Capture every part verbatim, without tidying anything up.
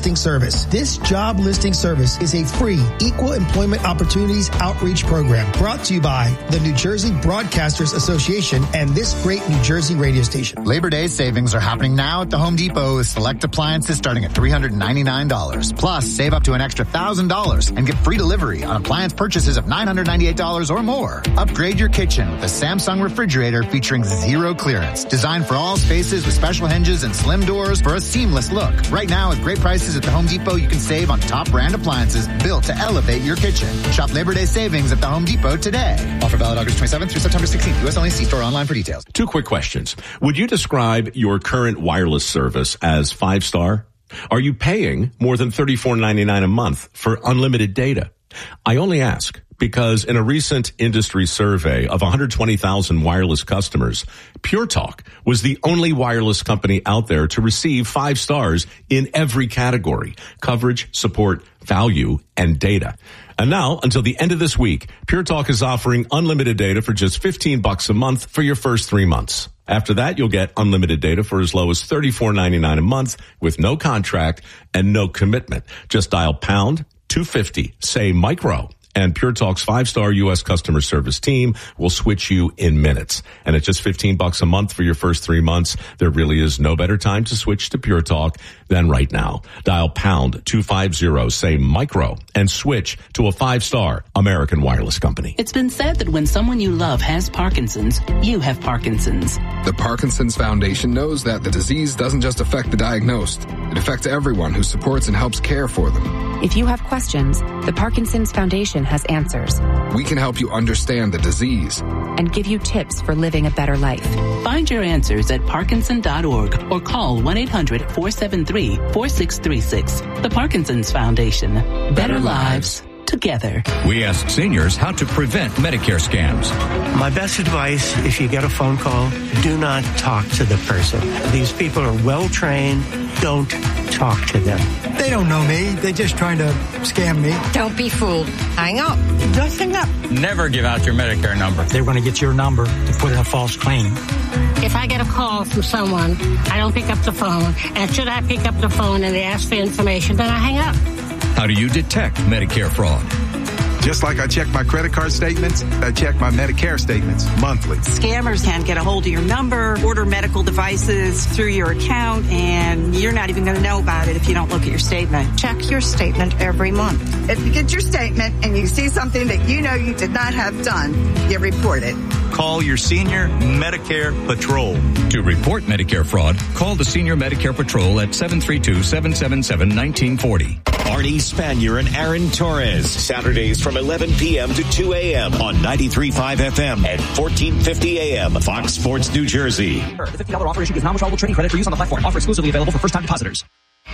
Listing Service. This job listing service is a free Equal Employment Opportunities Outreach Program brought to you by the New Jersey Broadcasters Association and this great New Jersey radio station. Labor Day savings are happening now at the Home Depot with select appliances starting at three hundred ninety-nine dollars. Plus, save up to an extra one thousand dollars and get free delivery on appliance purchases of nine hundred ninety-eight dollars or more. Upgrade your kitchen with a Samsung refrigerator featuring zero clearance. Designed for all spaces with special hinges and slim doors for a seamless look. Right now, with great prices at the Home Depot, you can save on top brand appliances built to elevate your kitchen. Shop Labor Day savings at the Home Depot today. Offer valid August twenty-seventh through September sixteenth. U S only. See store online for details. Two quick questions. Would you describe your current wireless service as five-star? Are you paying more than thirty-four ninety-nine a month for unlimited data? I only ask because in a recent industry survey of one hundred twenty thousand wireless customers, Pure Talk was the only wireless company out there to receive five stars in every category: coverage, support, value, and data. And now, until the end of this week, Pure Talk is offering unlimited data for just fifteen bucks a month for your first three months. After that, you'll get unlimited data for as low as thirty-four ninety-nine a month with no contract and no commitment. Just dial pound two fifty, say micro, and Pure Talk's five-star U S customer service team will switch you in minutes. And at just fifteen bucks a month for your first three months, there really is no better time to switch to Pure Talk than right now. Dial pound two fifty, say micro, and switch to a five-star American wireless company. It's been said that when someone you love has Parkinson's, you have Parkinson's. The Parkinson's Foundation knows that the disease doesn't just affect the diagnosed. It affects everyone who supports and helps care for them. If you have questions, the Parkinson's Foundation has answers. We can help you understand the disease and give you tips for living a better life. Find your answers at Parkinson dot org or call one eight hundred four seven three four six three six. The Parkinson's Foundation. Better, better lives. Together. We ask seniors how to prevent Medicare scams. My best advice, if you get a phone call, do not talk to the person. These people are well trained. Don't talk to them. They don't know me. They're just trying to scam me. Don't be fooled. Hang up. Just hang up. Never give out your Medicare number. They're going to get your number to put in a false claim. If I get a call from someone, I don't pick up the phone. And should I pick up the phone and they ask for information, then I hang up. How do you detect Medicare fraud? Just like I check my credit card statements, I check my Medicare statements monthly. Scammers can get a hold of your number, order medical devices through your account, and you're not even going to know about it if you don't look at your statement. Check your statement every month. If you get your statement and you see something that you know you did not have done, you report it. Call your Senior Medicare Patrol. To report Medicare fraud, call the Senior Medicare Patrol at seven three two, seven seven seven, one nine four zero. Arnie Spanier and Aaron Torres, Saturdays from eleven p.m. to two a.m. on ninety-three point five F M and fourteen fifty A M. Fox Sports New Jersey. The fifty dollars offer issued is non-withdrawable trading credit for use on the platform. Offer exclusively available for first-time depositors.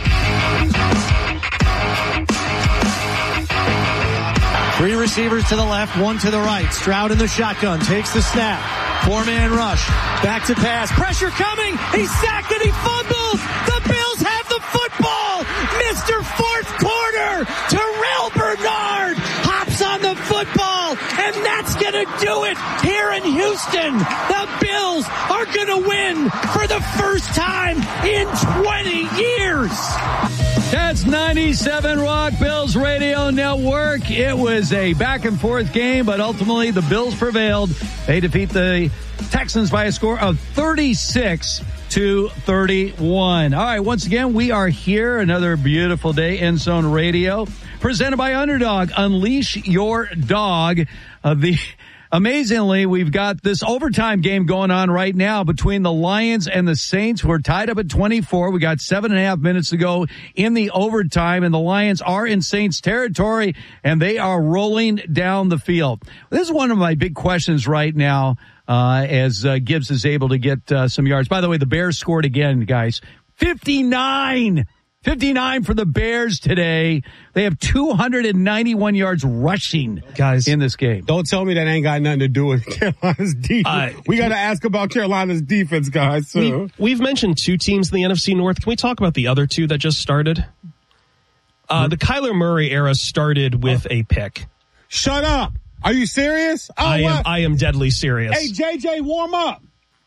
Three receivers to the left, one to the right. Stroud in the shotgun, takes the snap. Four-man rush, back to pass. Pressure coming. He's sacked and he fumbles. The Bills have the football. Mister Fourth Quarter. Terrell Bernard hops on the football, and that's going to do it here in Houston. The Bills are going to win for the first time in twenty years. That's ninety-seven Rock Bills Radio Network. It was a back and forth game, but ultimately the Bills prevailed. They defeat the Texans by a score of thirty-six to thirty-one. All right, once again, we are here. Another beautiful day. End Zone Radio, presented by Underdog. Unleash your dog. Uh, the Amazingly, we've got this overtime game going on right now between the Lions and the Saints. We're tied up at twenty-four. We got seven and a half minutes to go in the overtime, and the Lions are in Saints territory, and they are rolling down the field. This is one of my big questions right now, uh, as uh, Gibbs is able to get uh, some yards. By the way, the Bears scored again, guys. fifty-nine! fifty-nine for the Bears today. They have two hundred ninety-one yards rushing, guys, in this game. Don't tell me that ain't got nothing to do with Carolina's defense. Uh, we got to ask about Carolina's defense, guys. So. We, we've mentioned two teams in the N F C North. Can we talk about the other two that just started? Uh, the Kyler Murray era started with a pick. Shut up. Are you serious? Oh, I what? am I am deadly serious. Hey, J J, warm up.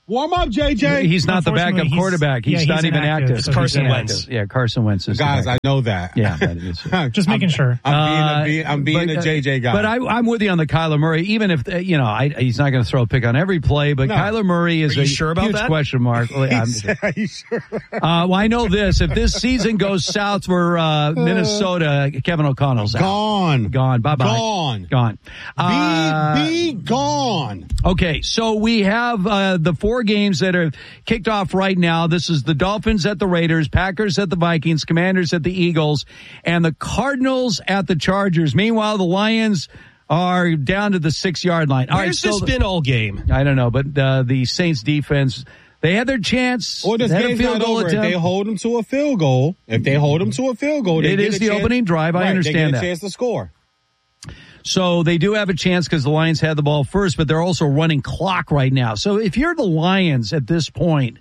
Warm up, J J. He's not the backup he's- quarterback. He's yeah, not he's even inactive, active. It's so he's Carson inactive. Wentz. Yeah, Carson Wentz is the Guys, I backup. know that. Yeah, that is. Just making sure. I'm being a, I'm being but, a J J guy. But I, I'm with you on the Kyler Murray. Even if, uh, you know, I, he's not going to throw a pick on every play, but No. Kyler Murray is Are you a sure about huge that? question mark. Well, I'm- Are you sure? uh, well, I know this. If this season goes south for uh, Minnesota, Kevin O'Connell's out. Gone. Gone. Bye-bye. Gone. Gone. Uh, Be, be gone. Okay, so we have uh, the four games that are kicked off right now. This is the Dolphins at the Raiders, Packers at the Vikings, Commanders at the Eagles, and the Cardinals at the Chargers. Meanwhile, the Lions are down to the six-yard line. All right, Where's so this been all game? I don't know, but uh, the Saints defense, they had their chance. Or this They had a game's field not goal over. If attempt. they hold them to a field goal, if they hold them to a field goal, they It get is a the chance- opening drive. I Right, understand they get that. a chance to score. So they do have a chance because the Lions had the ball first, but they're also running clock right now. So if you're the Lions at this point,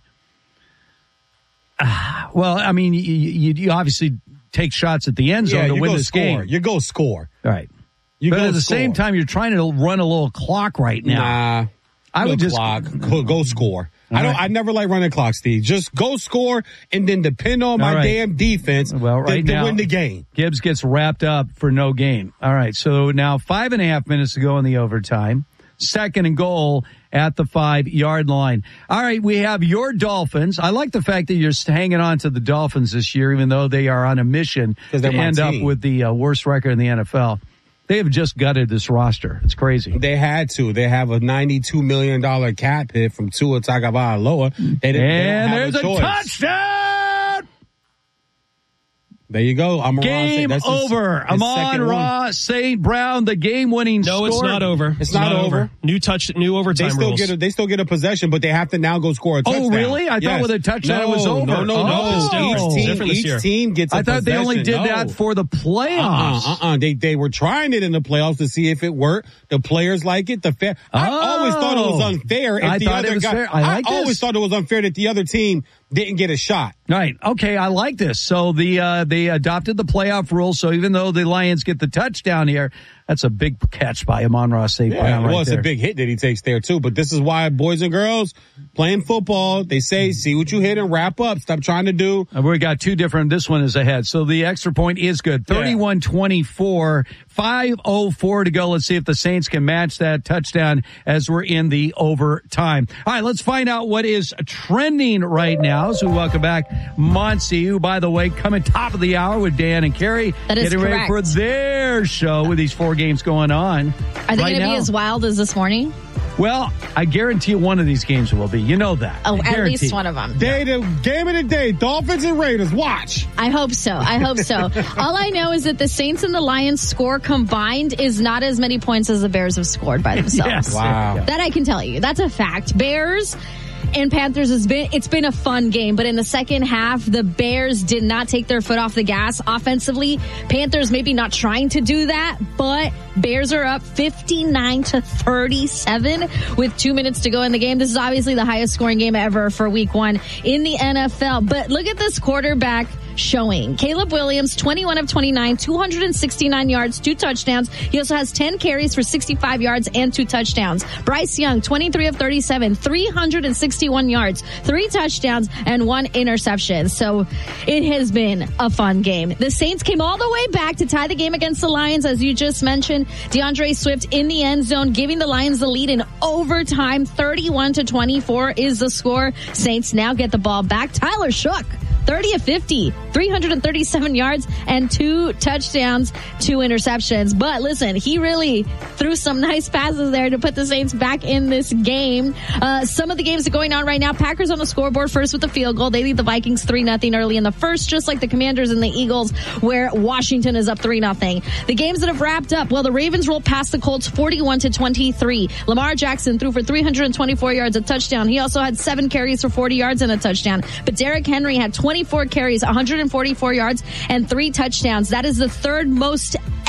uh, well, I mean, you, you, you obviously take shots at the end zone Yeah, to you win go this score. game. You go score. Right. You but go at the score. same time, you're trying to run a little clock right now. Nah. I would No just clock. Go, go score. All I don't. right. I never like running clock, Steve. Just go score and then depend on my All right. damn defense Well, right to, to now, win the game. Gibbs gets wrapped up for no gain. All right, so now five and a half minutes to go in the overtime. Second and goal at the five-yard line. All right, we have your Dolphins. I like the fact that you're hanging on to the Dolphins this year, even though they are on a mission to they're my end up team. with the uh, worst record in the N F L. They have just gutted this roster. It's crazy. They had to. They have a ninety-two million dollars cap hit from Tua Tagovailoa. They didn't. And they don't there's have a, a, choice. touchdown! There you go. I'm Game That's his- over. his Amon second one. Ra Saint Brown, the game-winning No, score. it's not over. It's not over. New touch, new overtime They still rules. get a, they still get a possession, but they have to now go score a touchdown. Oh, really? I thought with a touchdown no, it was over. No, no, no. Oh. Each It's team, different this each year. team gets. A I thought they only did possession. that No. for the playoffs. Uh-uh, uh-uh. They they were trying it in the playoffs to see if it worked. The players like it. The fair. I Oh. always thought it was unfair. If I the thought it other was guy, fair. I like always this. thought it was unfair that the other team didn't get a shot. Right. Okay. I like this. So the uh, they adopted the playoff rule. So even though the Lions get the touchdown here, that's a big catch by Amon-Ra Saint Yeah, Brown right well, it's there. a big hit that he takes there too. But this is why boys and girls playing football, they say, see what you hit and wrap up. Stop trying to do. Uh, we got two different. This one is ahead. So the extra point is good. thirty-one twenty-four, five oh four to go. Let's see if the Saints can match that touchdown as we're in the overtime. All right, let's find out what is trending right now. So we welcome back Monty, who, by the way, coming top of the hour with Dan and Carrie. That is getting ready correct. for their show with these four games going on. Are they right going to now. be as wild as this morning? Well, I guarantee you one of these games will be. You know that. Oh, I at guarantee. least one of them. Day the game of the day, Dolphins and Raiders. Watch. I hope so. I hope so. All I know is that the Saints and the Lions score combined is not as many points as the Bears have scored by themselves. Yes. Wow. That I can tell you. That's a fact. Bears and Panthers has been, it's been a fun game, but in the second half, the Bears did not take their foot off the gas offensively. Panthers maybe not trying to do that, but Bears are up fifty-nine to thirty-seven with two minutes to go in the game. This is obviously the highest scoring game ever for week one in the N F L, but look at this quarterback showing. Caleb Williams, twenty-one of twenty-nine, two hundred sixty-nine yards, two touchdowns. He also has ten carries for sixty-five yards and two touchdowns. Bryce Young, twenty-three of thirty-seven, three hundred sixty-one yards, three touchdowns, and one interception. So it has been a fun game. The Saints came all the way back to tie the game against the Lions, as you just mentioned. DeAndre Swift in the end zone, giving the Lions the lead in overtime. thirty-one to twenty-four is the score. Saints now get the ball back. Tyler Shook, thirty of fifty, three hundred thirty-seven yards and two touchdowns, two interceptions. But listen, he really threw some nice passes there to put the Saints back in this game. Uh, some of the games that are going on right now, Packers on the scoreboard first with the field goal. They lead the Vikings three nothing early in the first, just like the Commanders and the Eagles, where Washington is up three nothing. The games that have wrapped up, well, the Ravens rolled past the Colts forty-one to twenty-three. Lamar Jackson threw for three hundred twenty-four yards, a touchdown. He also had seven carries for forty yards and a touchdown. But Derrick Henry had twenty-four carries, one hundred forty-four yards, and three touchdowns. That is the third most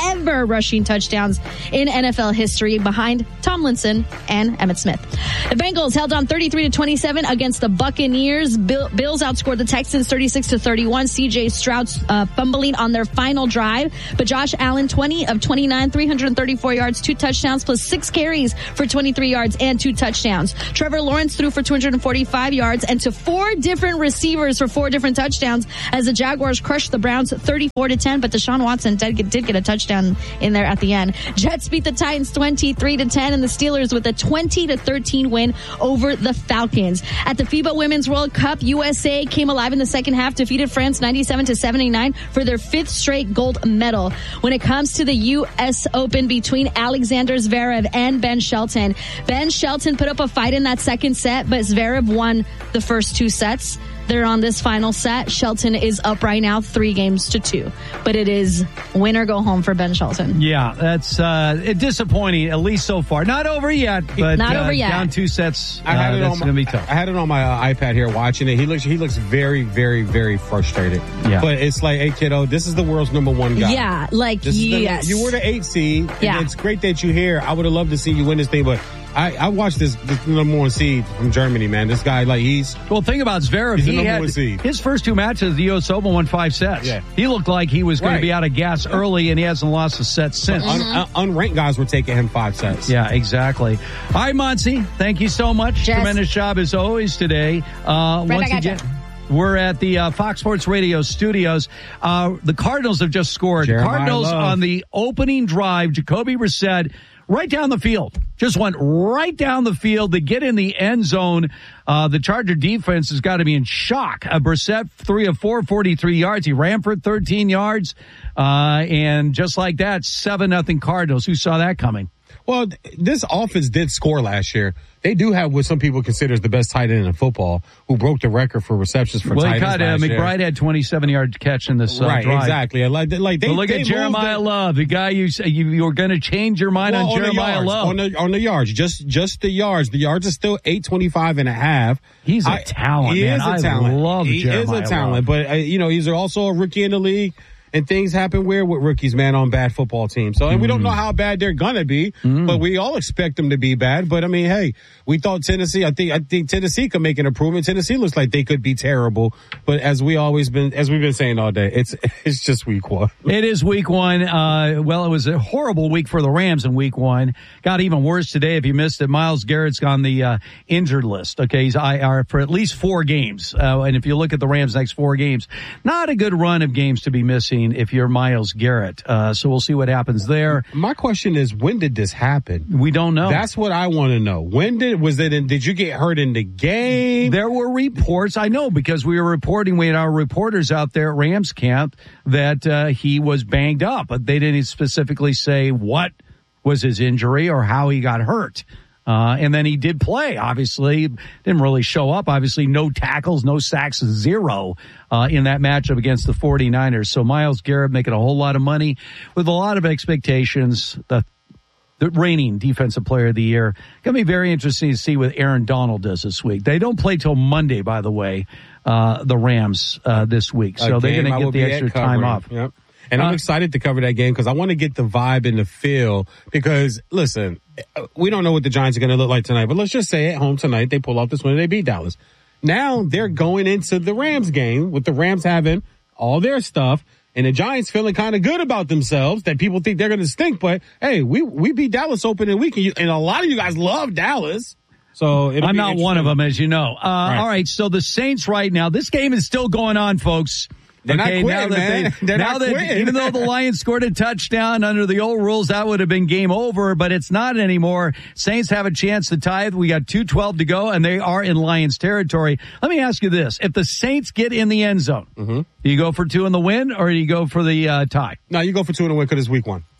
ever rushing touchdowns in N F L history, behind Tomlinson and Emmitt Smith. The Bengals held on thirty-three to twenty-seven against the Buccaneers. Bill, Bills outscored the Texans thirty-six to thirty-one. C J Stroud uh, fumbling on their final drive, but Josh Allen twenty of twenty-nine, three hundred thirty-four yards, two touchdowns, plus six carries for twenty-three yards and two touchdowns. Trevor Lawrence threw for two hundred forty-five yards and to four different receivers for four different touchdowns as the Jaguars crushed the Browns thirty-four to ten, but Deshaun Watson did get, did get a touchdown in there at the end. Jets beat the Titans twenty-three to ten, and the Steelers with a twenty to thirteen win over the Falcons. At the FIBA Women's World Cup, U S A came alive in the second half, defeated France ninety-seven to seventy-nine for their fifth straight gold medal. When it comes to the U S Open between Alexander Zverev and Ben Shelton, Ben Shelton put up a fight in that second set, but Zverev won the first two sets. They're on this final set. Shelton is up right now, three games to two. But it is win or go home for Ben Shelton. Yeah, that's uh, disappointing, at least so far. Not over yet, but Not over uh, yet. down two sets. I had uh, it that's on my, going to be tough. I had it on my uh, iPad here watching it. He looks he looks very, very, very frustrated. Yeah. But it's like, hey, kiddo, this is the world's number one guy. Yeah, like, This is the- yes. you were the eight seed. And Yeah. it's great that you're here. I would have loved to see you win this thing, but I, I watched this, this number one seed from Germany, man. This guy, like, he's... Well, think about Zverev. He's the He number had one seed. his first two matches of the U S Open won five sets. Yeah. He looked like he was going Right. to be out of gas early, and he hasn't lost a set since. Un, un, unranked guys were taking him five sets. Yeah, exactly. All right, Monty, thank you so much. Jess. Tremendous job as always today. Uh, Right once back at again, ya. we're at the uh, Fox Sports Radio studios. Uh, the Cardinals have just scored. Jeremiah Cardinals Love. on the opening drive. Jacoby Brissett right down the field. Just went right down the field to get in the end zone. Uh, the Charger defense has got to be in shock. Uh, Brissett, three of four, forty-three yards. He ran for thirteen yards. Uh, and just like that, seven nothing Cardinals. Who saw that coming? Well, th- this offense did score last year. They do have what some people consider as the best tight end in football, who broke the record for receptions for well, tight he ends caught, uh, last year. McBride had twenty-seven yard catch in this uh, right, drive. exactly. Like, like they, But look they at Jeremiah moved it. Love, the guy you say you, you were going to change your mind Well, on the Jeremiah yards, Love. On the, on the yards, just just the yards. The yards are still eight twenty-five and a half. He's a I- talent, he man. is a I talent. love he Jeremiah is a talent, Love. but uh, you know, he's also a rookie in the league. And things happen weird with rookies, man, on bad football teams. So, and we don't know how bad they're gonna be, Mm. but we all expect them to be bad. But I mean, hey, we thought Tennessee, I think, I think Tennessee could make an improvement. Tennessee looks like they could be terrible. But as we always been, as we've been saying all day, it's, it's just week one. It is week one. Uh, well, it was a horrible week for the Rams in week one. Got even worse today. If you missed it, Myles Garrett's on the uh, injured list. Okay, he's I R for at least four games. Uh, and if you look at the Rams' next four games, not a good run of games to be missing if you're Myles Garrett. Uh, so we'll see what happens there. My question is, when did this happen? We don't know. That's what I want to know. When did, was it in, did you get hurt in the game? There were reports, I know, because we were reporting, we had our reporters out there at Rams camp that uh, he was banged up, but they didn't specifically say what was his injury or how he got hurt. Uh, and then he did play, obviously, didn't really show up. Obviously, no tackles, no sacks, zero, uh, in that matchup against the 49ers. So Myles Garrett making a whole lot of money with a lot of expectations. The, the reigning defensive player of the year. Going to be very interesting to see what Aaron Donald does this week. They don't play till Monday, by the way, uh, the Rams, uh, this week. So A they're game going I to will get the be at extra time covering. off. Yep. And I'm Uh, excited to cover that game because I want to get the vibe and the feel because, listen, we don't know what the Giants are going to look like tonight, but let's just say at home tonight, they pull off this win and they beat Dallas. Now they're going into the Rams game with the Rams having all their stuff and the Giants feeling kind of good about themselves that people think they're going to stink. But, hey, we we beat Dallas opening week, and, you, and a lot of you guys love Dallas. So it'll I'm be not one of interesting. them, as you know. Uh, Right. All right, so the Saints right now, this game is still going on, folks. They're not okay, quitting, now that man. They, They're now not that quitting. even though the Lions scored a touchdown under the old rules, that would have been game over, but it's not anymore. Saints have a chance to tie it. We got two twelve to go, and they are in Lions territory. Let me ask you this. If the Saints get in the end zone, Mm-hmm. do you go for two in the win, or do you go for the uh, tie? No, you go for two in the win because it's week one.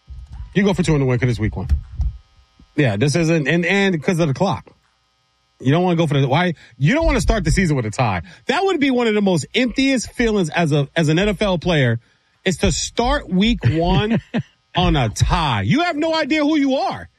You go for two in the win because it's week one. Yeah, this isn't, and, and because of the clock. You don't want to go for the, why? You don't want to start the season with a tie. That would be one of the most emptiest feelings as a, as an N F L player is to start week one on a tie. You have no idea who you are.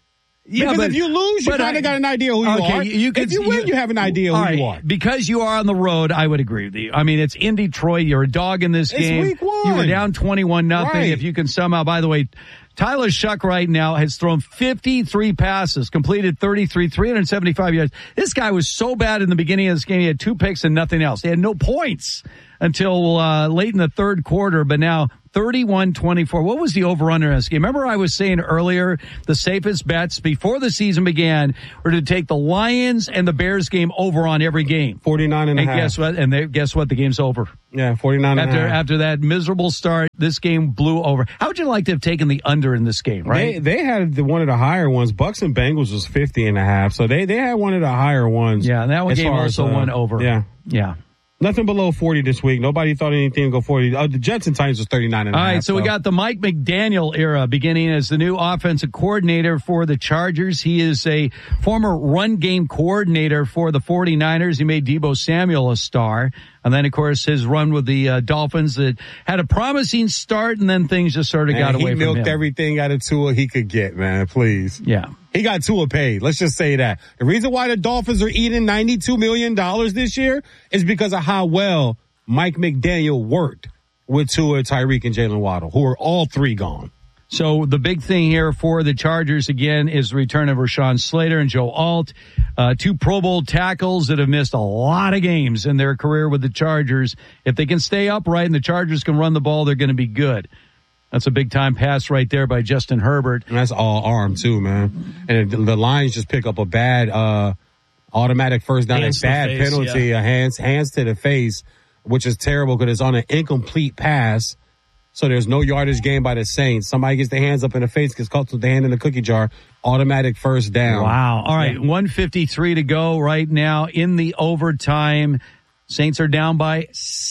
Yeah, because but, if you lose, you kind of got an idea who you okay, are. You could, if you win, you, you have an idea who right, you are. Because you are on the road, I would agree with you. I mean, it's in Detroit. You're a dog in this it's game. Week one. You were down twenty-one nothing. Right. If you can somehow, by the way, Tyler Shuck right now has thrown fifty-three passes, completed thirty-three, three hundred seventy-five yards. This guy was so bad in the beginning of this game. He had two picks and nothing else. He had no points until uh, late in the third quarter, but now thirty-one twenty-four. What was the over-under in this game? Remember I was saying earlier, the safest bets before the season began were to take the Lions and the Bears game over on every game. forty-nine and a and half. guess what? And they, guess what? The game's over. Yeah, forty-nine and after, a half. After that miserable start, this game blew over. How would you like to have taken the under in this game, right? They, they had the, one of the higher ones. Bucks and Bengals was fifty and a half. So they, they had one of the higher ones. Yeah, and that one game also as, uh, won over. Yeah. Yeah. Nothing below forty this week. Nobody thought anything would go forty. Uh, the Jets and Titans was thirty-nine and a half. All right, so, so we got the Mike McDaniel era beginning as the new offensive coordinator for the Chargers. He is a former run game coordinator for the forty-niners. He made Deebo Samuel a star. And then, of course, his run with the uh, Dolphins that had a promising start, and then things just sort of man, got away from him. He milked everything out of Tua he could get, man, please. Yeah. He got Tua paid. Let's just say that. The reason why the Dolphins are eating ninety-two million dollars this year is because of how well Mike McDaniel worked with Tua, Tyreek, and Jalen Waddle, who are all three gone. So the big thing here for the Chargers, again, is the return of Rashawn Slater and Joe Alt, uh, two Pro Bowl tackles that have missed a lot of games in their career with the Chargers. If they can stay upright and the Chargers can run the ball, they're going to be good. That's a big-time pass right there by Justin Herbert. And that's all arm, too, man. And the Lions just pick up a bad uh, automatic first down, a bad face, penalty, yeah. a hands, hands to the face, which is terrible because it's on an incomplete pass. So there's no yardage gain by the Saints. Somebody gets their hands up in the face, gets caught with the hand in the cookie jar. Automatic first down. Wow. All right. one fifty-three to go right now in the overtime. Saints are down by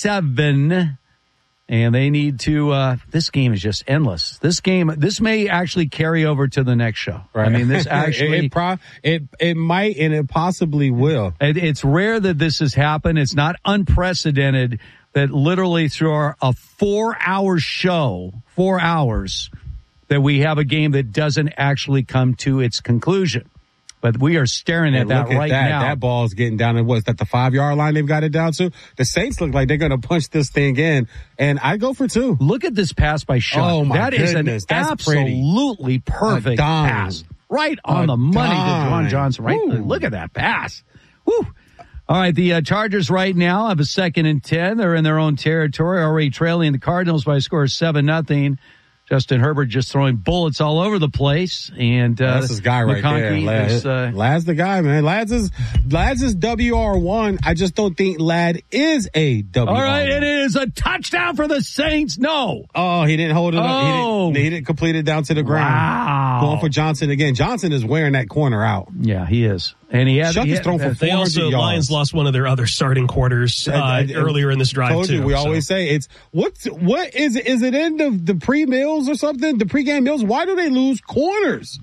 seven. And they need to, uh, this game is just endless. This game, this may actually carry over to the next show. Right. I mean, this actually. it, it, pro- it, it might and it possibly will. It, it's rare that this has happened. It's not unprecedented that literally through our, a four hour show, four hours, that we have a game that doesn't actually come to its conclusion. But we are staring at and that look at right that. now. That ball's getting down to what's that, the five yard line they've got it down to? The Saints look like they're going to punch this thing in, and I go for two. Look at this pass by Shaw. Oh, my that goodness. is an That's absolutely pretty. perfect pass. Right on a the money dime. to John Johnson. Right. Woo. Look at that pass. Woo. All right, the uh, Chargers right now have a second and ten. They're in their own territory, already trailing the Cardinals by a score of seven nothing. Justin Herbert just throwing bullets all over the place, and uh, that's his guy right McConkey there. Lad, is, uh, Lad's the guy, man. Lad's is Lad's is W R one. I just don't think Lad is a W R one. All right, it is a touchdown for the Saints. No, oh, he didn't hold it oh. up. He didn't, he didn't complete it down to the ground. Wow, going for Johnson again. Johnson is wearing that corner out. Yeah, he is. And he had, Shuck he is had thrown for They also, yards. Lions lost one of their other starting quarters uh, uh, earlier in this drive, told too. You, we so. always say it's, what's, what is it? Is it in the, the pre-meals or something? The pre-game meals? Why do they lose corners?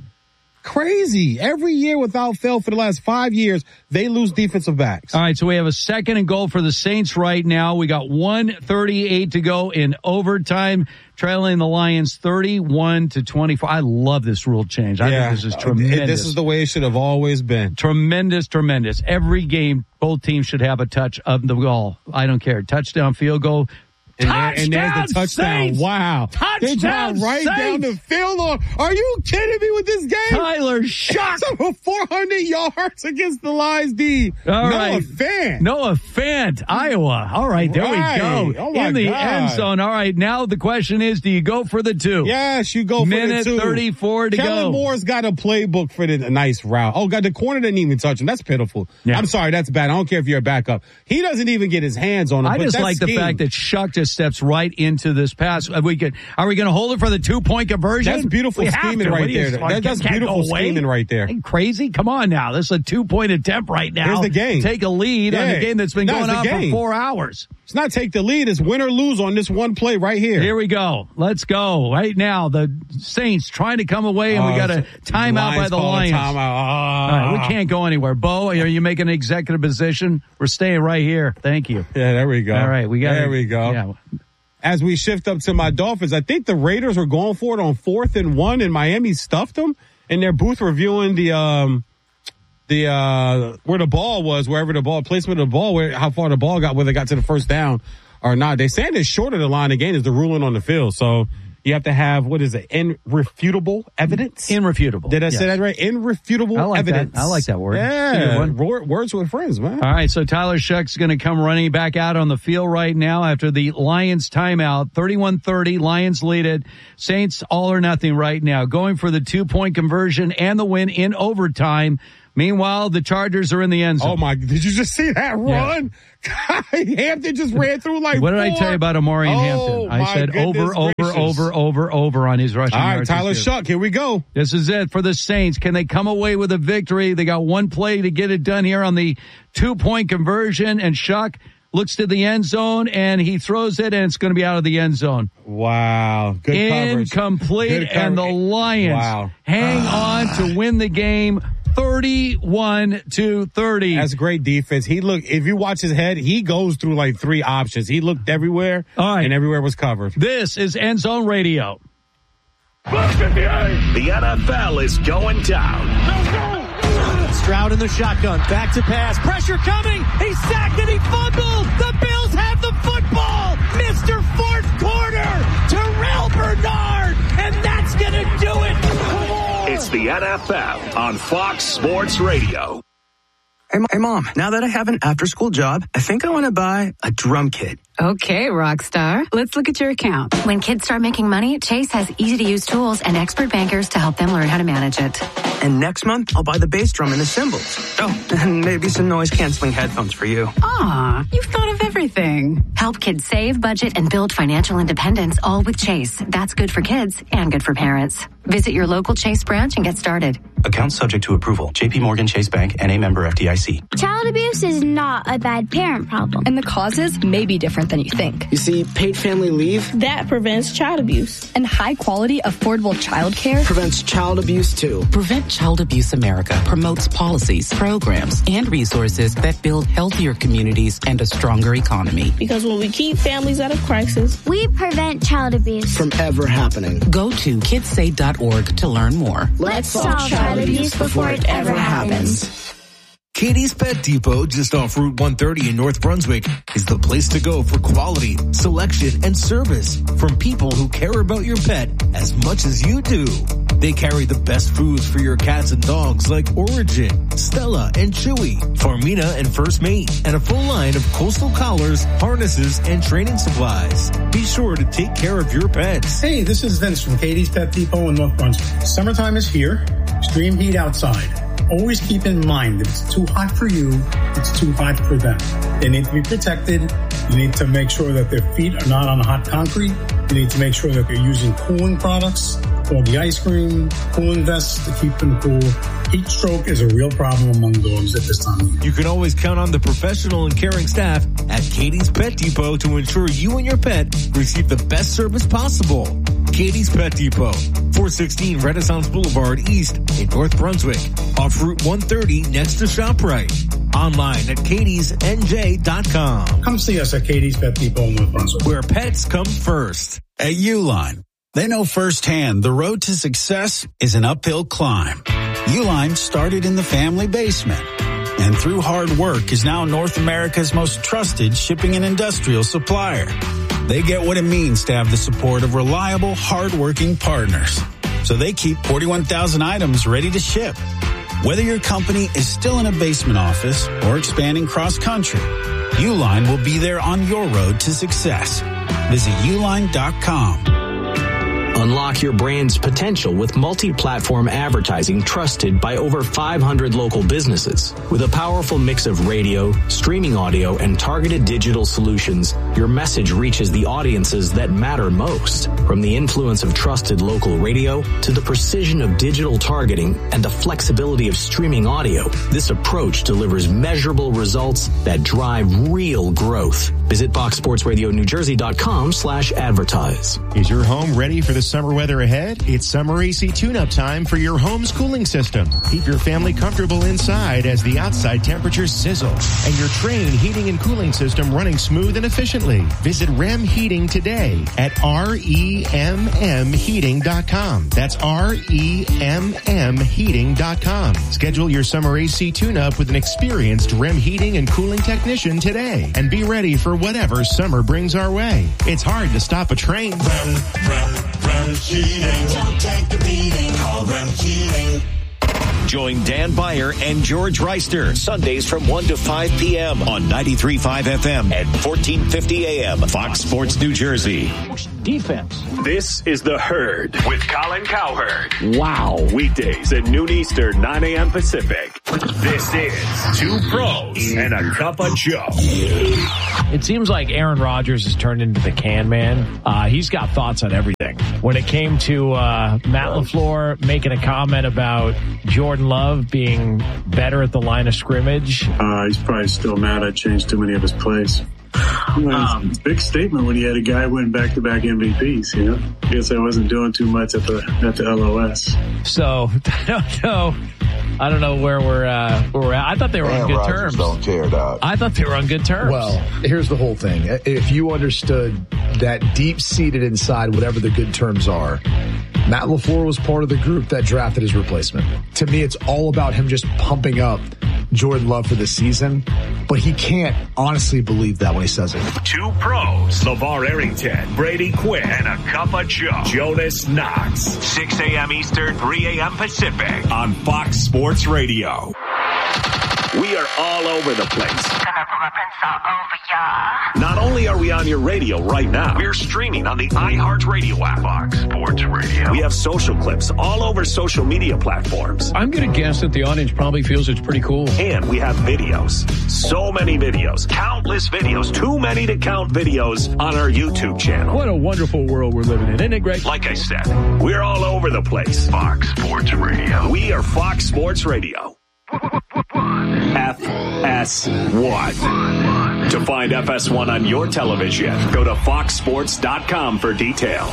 Crazy. Every year without fail for the last five years, they lose defensive backs. All right, so we have a second and goal for the Saints right now. We got one thirty-eight to go in overtime, trailing the Lions thirty-one to twenty-four. I love this rule change. I yeah, think this is tremendous. This is the way it should have always been. Tremendous, tremendous. Every game, both teams should have a touch of the ball. I don't care. Touchdown, field goal. And, touchdown, there, and there's the touchdown. Saints. Wow. Touchdown, they drive right Saints. down the field. On. Are you kidding me with this game? Tyler Shuck. four hundred yards against the Lions D. All Noah right. Fant. Noah Fant, Iowa. All right, there right. we go. Oh my in the God. end zone. All right, now the question is, do you go for the two? Yes, you go for Minute the two. thirty-four to Kellen go. Moore's got a playbook for the nice route. Oh, God, the corner didn't even touch him. That's pitiful. Yeah. I'm sorry, that's bad. I don't care if you're a backup. He doesn't even get his hands on him. I but just that's like the scheme. fact that Shuck just steps right into this pass. Are we, could, are we going to hold it for the two-point conversion? That's beautiful We have scheming to. right What are you, there. smart? That, that's Can't beautiful go away? scheming right there. Ain't crazy? Come on now. This is a two-point attempt right now. Here's the game. Take a lead Yeah. on a game that's been No, going it's on the for game. four hours. It's not take the lead. It's win or lose on this one play right here. Here we go. Let's go. Right now, the Saints trying to come away, and we Oh, got a timeout by the call a Lions. timeout. Ah. All right, we can't go anywhere. Bo, are you making an executive position? We're staying right here. Thank you. Yeah, there we go. All right, we got. There we go. Yeah. As we shift up to my Dolphins, I think the Raiders were going for it on fourth and one, and Miami stuffed them. in their booth reviewing the um the uh where the ball was, wherever the ball placement of the ball, where how far the ball got, whether it got to the first down or not. They saying it's short of the line again is the ruling on the field. So you have to have, what is it, irrefutable evidence? Irrefutable. Did I yes. say that right? Irrefutable I like evidence. That. I like that word. Yeah. Words with friends, man. All right, so Tyler Shuck's going to come running back out on the field right now after the Lions timeout. thirty-one thirty, Lions lead it. Saints all or nothing right now. Going for the two-point conversion and the win in overtime. Meanwhile, the Chargers are in the end zone. Oh, my. Did you just see that run? Yeah. Hampton just ran through like What did four. I tell you about Amari and oh, Hampton? I said over, over, gracious. over, over, over on his rushing All right, yards. Tyler Shuck, here we go. This is it for the Saints. Can they come away with a victory? They got one play to get it done here on the two-point conversion, and Shuck looks to the end zone, and he throws it, and it's going to be out of the end zone. Wow. Good coverage. Incomplete, Good coverage. and the Lions wow. hang on to win the game thirty-one to thirty. That's great defense. He looked, if you watch his head, he goes through like three options. He looked everywhere, All right. and everywhere was covered. This is End Zone Radio. The N F L is going down. Stroud in the shotgun. Back to pass. Pressure coming. He's sacked and he fumbled. The Bills have the football. Mister Fourth Quarter. Terrell Bernard. And that's going to do it. It's the N F L on Fox Sports Radio. Hey, hey, Mom, now that I have an after-school job, I think I want to buy a drum kit. Okay, Rockstar. Let's look at your account. When kids start making money, Chase has easy-to-use tools and expert bankers to help them learn how to manage it. And next month, I'll buy the bass drum and the cymbals. Oh, and maybe some noise-canceling headphones for you. Aw, you've thought of everything. Help kids save, budget, and build financial independence, all with Chase. That's good for kids and good for parents. Visit your local Chase branch and get started. Account subject to approval. J P Morgan Chase Bank and a member F D I C. Child abuse is not a bad parent problem. And the causes may be different than you think. You see, paid family leave, that prevents child abuse. And high quality, affordable childcare prevents child abuse too. Prevent Child Abuse America promotes policies, programs, and resources that build healthier communities and a stronger economy. Because when we keep families out of crisis, we prevent child abuse from ever happening. Go to kids say dot org to learn more. Let's solve child abuse before it ever happens. Katie's Pet Depot, just off Route one thirty in North Brunswick, is the place to go for quality, selection, and service from people who care about your pet as much as you do. They carry the best foods for your cats and dogs like Origin, Stella, and Chewy, Farmina, and First Mate, and a full line of coastal collars, harnesses, and training supplies. Be sure to take care of your pets. Hey, this is Vince from Katie's Pet Depot in North Brunswick. Summertime is here. Extreme heat outside. Always keep in mind that it's too hot for you, it's too hot for them. They need to be protected. You need to make sure that their feet are not on hot concrete. You need to make sure that they're using cooling products, or the ice cream, cooling vests to keep them cool. Heat stroke is a real problem among dogs at this time of year. You can always count on the professional and caring staff at Katie's Pet Depot to ensure you and your pet receive the best service possible. Katie's Pet Depot, four sixteen Renaissance Boulevard East in North Brunswick, off Route one thirty next to ShopRite. Online at katies n j dot com. Come see us at Katie's Pet Depot in North Brunswick, where pets come first. At Uline, they know firsthand the road to success is an uphill climb. Uline started in the family basement, and through hard work is now North America's most trusted shipping and industrial supplier. They get what it means to have the support of reliable, hard-working partners. So they keep forty-one thousand items ready to ship. Whether your company is still in a basement office or expanding cross-country, Uline will be there on your road to success. Visit uline dot com. Unlock your brand's potential with multi-platform advertising trusted by over five hundred local businesses. With a powerful mix of radio, streaming audio, and targeted digital solutions, your message reaches the audiences that matter most. From the influence of trusted local radio to the precision of digital targeting and the flexibility of streaming audio, this approach delivers measurable results that drive real growth. Visit fox sports radio new jersey dot com slash advertise. Is your home ready for the summer weather ahead? It's summer A C tune-up time for your home's cooling system. Keep your family comfortable inside as the outside temperatures sizzle and your Trane heating and cooling system running smooth and efficiently. Visit R E M Heating today at R E E M M heating dot com. That's R E M M heating dot com. Schedule your summer A C tune-up with an experienced R E M heating and cooling technician today. And be ready for whatever summer brings our way. It's hard to stop a train. R E M, R E M, R E M Heating. Don't take the beating. Call R E M Heating. Join Dan Beyer and George Reister Sundays from one to five p.m. on ninety-three point five F M and fourteen fifty A M. Fox Sports New Jersey. Defense. This is The Herd with Colin Cowherd. Wow. Weekdays at noon Eastern, nine a.m. Pacific. This is Two Pros and a Cup of Joe. It seems like Aaron Rodgers has turned into the can man. Uh, he's got thoughts on everything. When it came to uh, Matt LaFleur making a comment about Jordan Love being better at the line of scrimmage. Uh, he's probably still mad I changed too many of his plays. Um, big statement when he had a guy win back-to-back M V Ps, you know? I guess I wasn't doing too much at the at the L O S. So, I don't know. I don't know where we're, uh, where we're at. I thought they were Aaron on good Rodgers terms. Don't care, dog. I thought they were on good terms. Well, here's the whole thing. If you understood that deep-seated inside whatever the good terms are, Matt LaFleur was part of the group that drafted his replacement. To me, it's all about him just pumping up Jordan Love for the season, but he can't honestly believe that when he says it. Two Pros, LeVar Arrington, Brady Quinn, and a Cup of Joe, Jonas Knox. six a.m. Eastern, three a.m. Pacific on Fox Sports Radio. We are all over the place. Gonna put my prints all over ya. Not only are we on your radio right now, we're streaming on the iHeartRadio app. Fox Sports Radio. We have social clips all over social media platforms. I'm going to guess that the audience probably feels it's pretty cool. And we have videos. So many videos. Countless videos. Too many to count videos on our YouTube channel. What a wonderful world we're living in. Isn't it great? Like I said, we're all over the place. Fox Sports Radio. We are Fox Sports Radio. F S one. To find F S one on your television, go to fox sports dot com for details.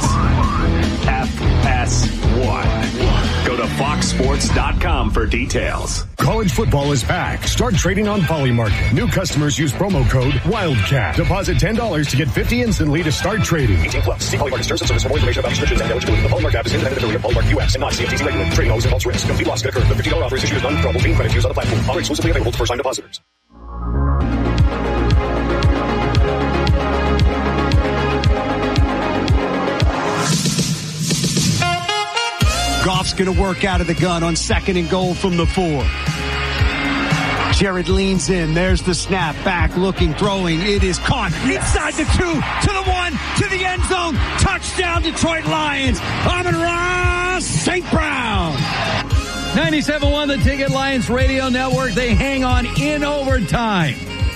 F S one. Go to fox sports dot com for details. College football is back. Start trading on Polymarket. New customers use promo code WILDCAT. Deposit ten dollars to get fifty instantly to start trading. eighteen plus. See Polymarket terms and service for more information about restrictions and eligibility. The Polymarket app is independent affiliate of Polymarket U S and not C F T C regulated. Trading always involves risk. Complete loss can occur. The fifty dollars offer is issued as non-withdrawable green credit used on the platform. Offer exclusively available to first-time depositors. Goff's going to work out of the gun on second and goal from the four. Jared leans in. There's the snap. Back looking, throwing. It is caught inside the two, to the one, to the end zone. Touchdown, Detroit Lions. Amon-Ra Saint Brown. ninety-seven point one The Ticket Lions Radio Network. They hang on in overtime.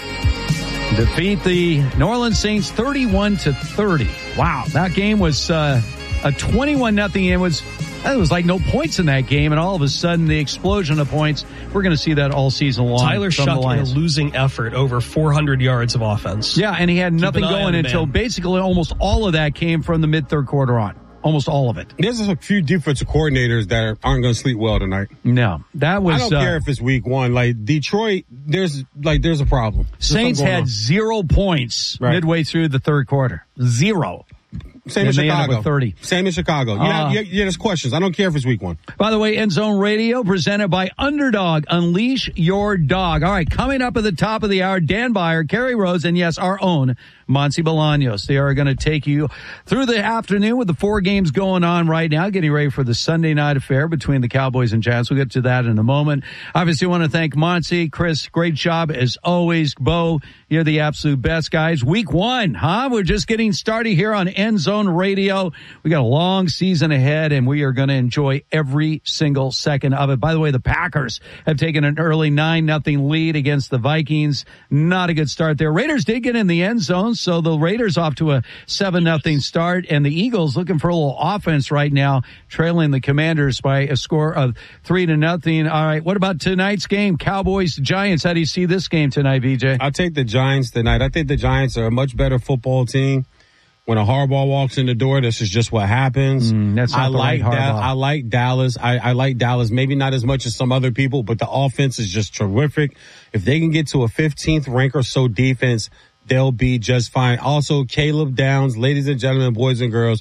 Defeat the New Orleans Saints thirty-one to thirty. Wow, that game was uh, a twenty-one nothing. It was it was like no points in that game, and all of a sudden the explosion of points. We're going to see that all season long. Tyler Shough in a losing effort, over four hundred yards of offense. Yeah, and he had nothing going until man. basically almost all of that came from the mid third quarter on. Almost all of it. There's a few defensive coordinators that aren't going to sleep well tonight. No, that was. I don't uh, care if it's week one. Like Detroit, there's like there's a problem. There's Saints had on. zero points right. midway through the third quarter. Zero. Same in Chicago. thirty. Same in Chicago. Uh, yeah, yeah, yeah, there's questions. I don't care if it's week one. By the way, End Zone Radio presented by Underdog. Unleash your dog. All right, coming up at the top of the hour, Dan Beyer, Kerry Rose, and yes, our own Monty Bolaños. They are going to take you through the afternoon with the four games going on right now, getting ready for the Sunday night affair between the Cowboys and Giants. We'll get to that in a moment. Obviously, want to thank Monty, Chris. Great job as always. Bo, you're the absolute best, guys. Week one, huh? We're just getting started here on End Zone Radio. We got a long season ahead, and we are going to enjoy every single second of it. By the way, the Packers have taken an early nine nothing lead against the Vikings. Not a good start there. Raiders did get in the end zone, so the Raiders off to a seven nothing start, and the Eagles looking for a little offense right now, trailing the Commanders by a score of three to nothing. All right, what about tonight's game? Cowboys, Giants. How do you see this game tonight, V J? I'll take the Giants tonight. I think the Giants are a much better football team. When a Harbaugh walks in the door, this is just what happens. Mm, that's not I the like right that. Harbaugh. I like Dallas. I, I like Dallas. Maybe not as much as some other people, but the offense is just terrific. If they can get to a fifteenth rank or so defense, they'll be just fine. Also, Caleb Downs, ladies and gentlemen, boys and girls,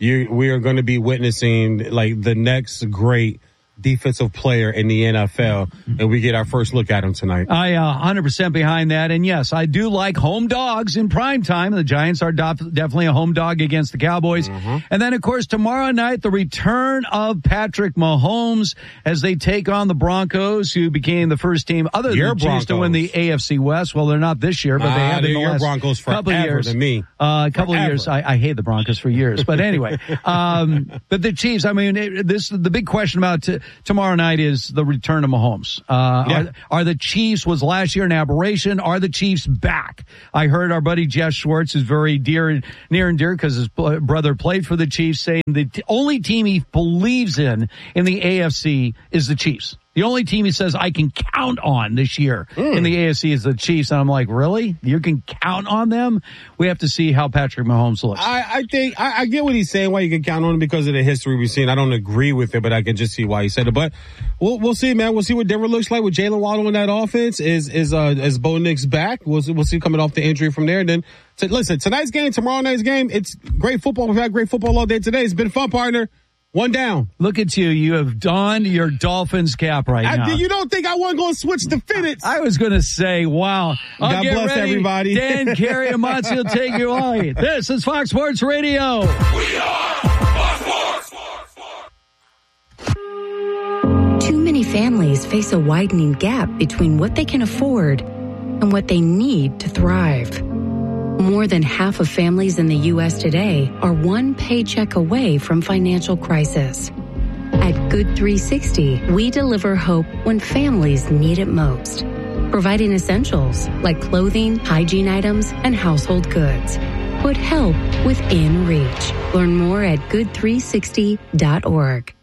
you we are going to be witnessing like the next great defensive player in the N F L, and we get our first look at him tonight. I uh, one hundred percent behind that, and yes, I do like home dogs in prime time. The Giants are do- definitely a home dog against the Cowboys. Mm-hmm. And then, of course, tomorrow night, the return of Patrick Mahomes as they take on the Broncos, who became the first team other than Your the Chiefs to win the A F C West. Well, they're not this year, but ah, they have in the your last Broncos couple of years. To me. Uh, a couple forever. of years. I, I hate the Broncos for years. But anyway, um, but the Chiefs, I mean, it, this the big question about t- tomorrow night is the return of Mahomes. Uh, yeah. are, are the Chiefs, was last year an aberration? Are the Chiefs back? I heard our buddy Jeff Schwartz is very dear, near and dear because his brother played for the Chiefs, saying the t- only team he believes in in the A F C is the Chiefs. The only team he says I can count on this year mm. in the A F C is the Chiefs. And I'm like, really? You can count on them? We have to see how Patrick Mahomes looks. I, I think, I, I get what he's saying, why you can count on him because of the history we've seen. I don't agree with it, but I can just see why he said it. But we'll, we'll see, man. We'll see what Denver looks like with Jalen Waddle in that offense. Is, is, uh, is Bo Nix back? We'll see, we'll see coming off the injury from there. And then, to, listen, tonight's game, tomorrow night's game, it's great football. We've had great football all day today. It's been fun, partner. One down. Look at you. You have donned your Dolphins cap right I, now. You don't think I wasn't going to switch the fitteds? I was going to say, wow. I'll God get bless ready. everybody. Dan Carey and Monty will take you away. This is Fox Sports Radio. We are Fox Sports. Too many families face a widening gap between what they can afford and what they need to thrive. More than half of families in the U S today are one paycheck away from financial crisis. At Good three sixty, we deliver hope when families need it most, providing essentials like clothing, hygiene items, and household goods. Put help within reach. Learn more at good three sixty dot org.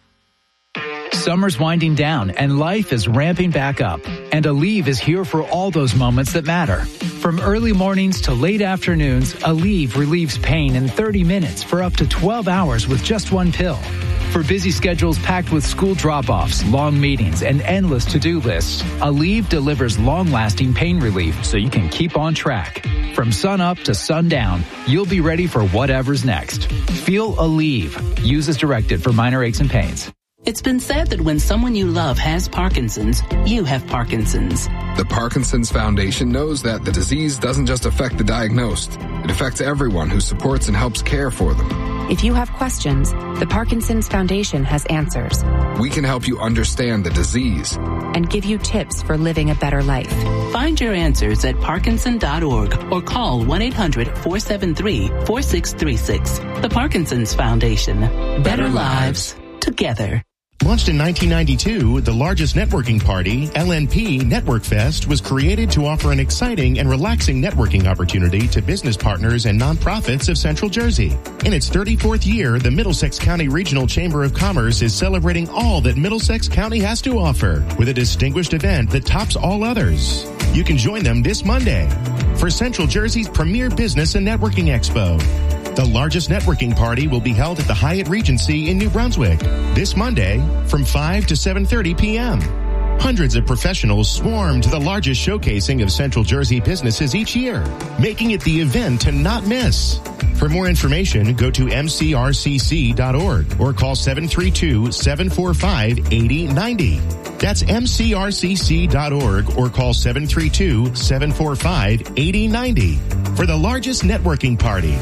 Summer's winding down and life is ramping back up. And Aleve is here for all those moments that matter. From early mornings to late afternoons, Aleve relieves pain in thirty minutes for up to twelve hours with just one pill. For busy schedules packed with school drop-offs, long meetings, and endless to-do lists, Aleve delivers long-lasting pain relief so you can keep on track. From sun up to sundown, you'll be ready for whatever's next. Feel Aleve. Use as directed for minor aches and pains. It's been said that when someone you love has Parkinson's, you have Parkinson's. The Parkinson's Foundation knows that the disease doesn't just affect the diagnosed. It affects everyone who supports and helps care for them. If you have questions, the Parkinson's Foundation has answers. We can help you understand the disease and give you tips for living a better life. Find your answers at Parkinson dot org or call one eight hundred four seven three four six three six. The Parkinson's Foundation. Better, better lives together. Launched in nineteen ninety-two, the largest networking party, L N P Network Fest, was created to offer an exciting and relaxing networking opportunity to business partners and nonprofits of Central Jersey. In its thirty-fourth year, the Middlesex County Regional Chamber of Commerce is celebrating all that Middlesex County has to offer with a distinguished event that tops all others. You can join them this Monday for Central Jersey's premier business and networking expo. The largest networking party will be held at the Hyatt Regency in New Brunswick this Monday from five to seven thirty p.m. Hundreds of professionals swarm to the largest showcasing of Central Jersey businesses each year, making it the event to not miss. For more information, go to m c r c c dot org or call seven three two, seven four five, eight zero nine zero. That's m c r c c dot org or call seven three two, seven four five, eight zero nine zero for the largest networking party.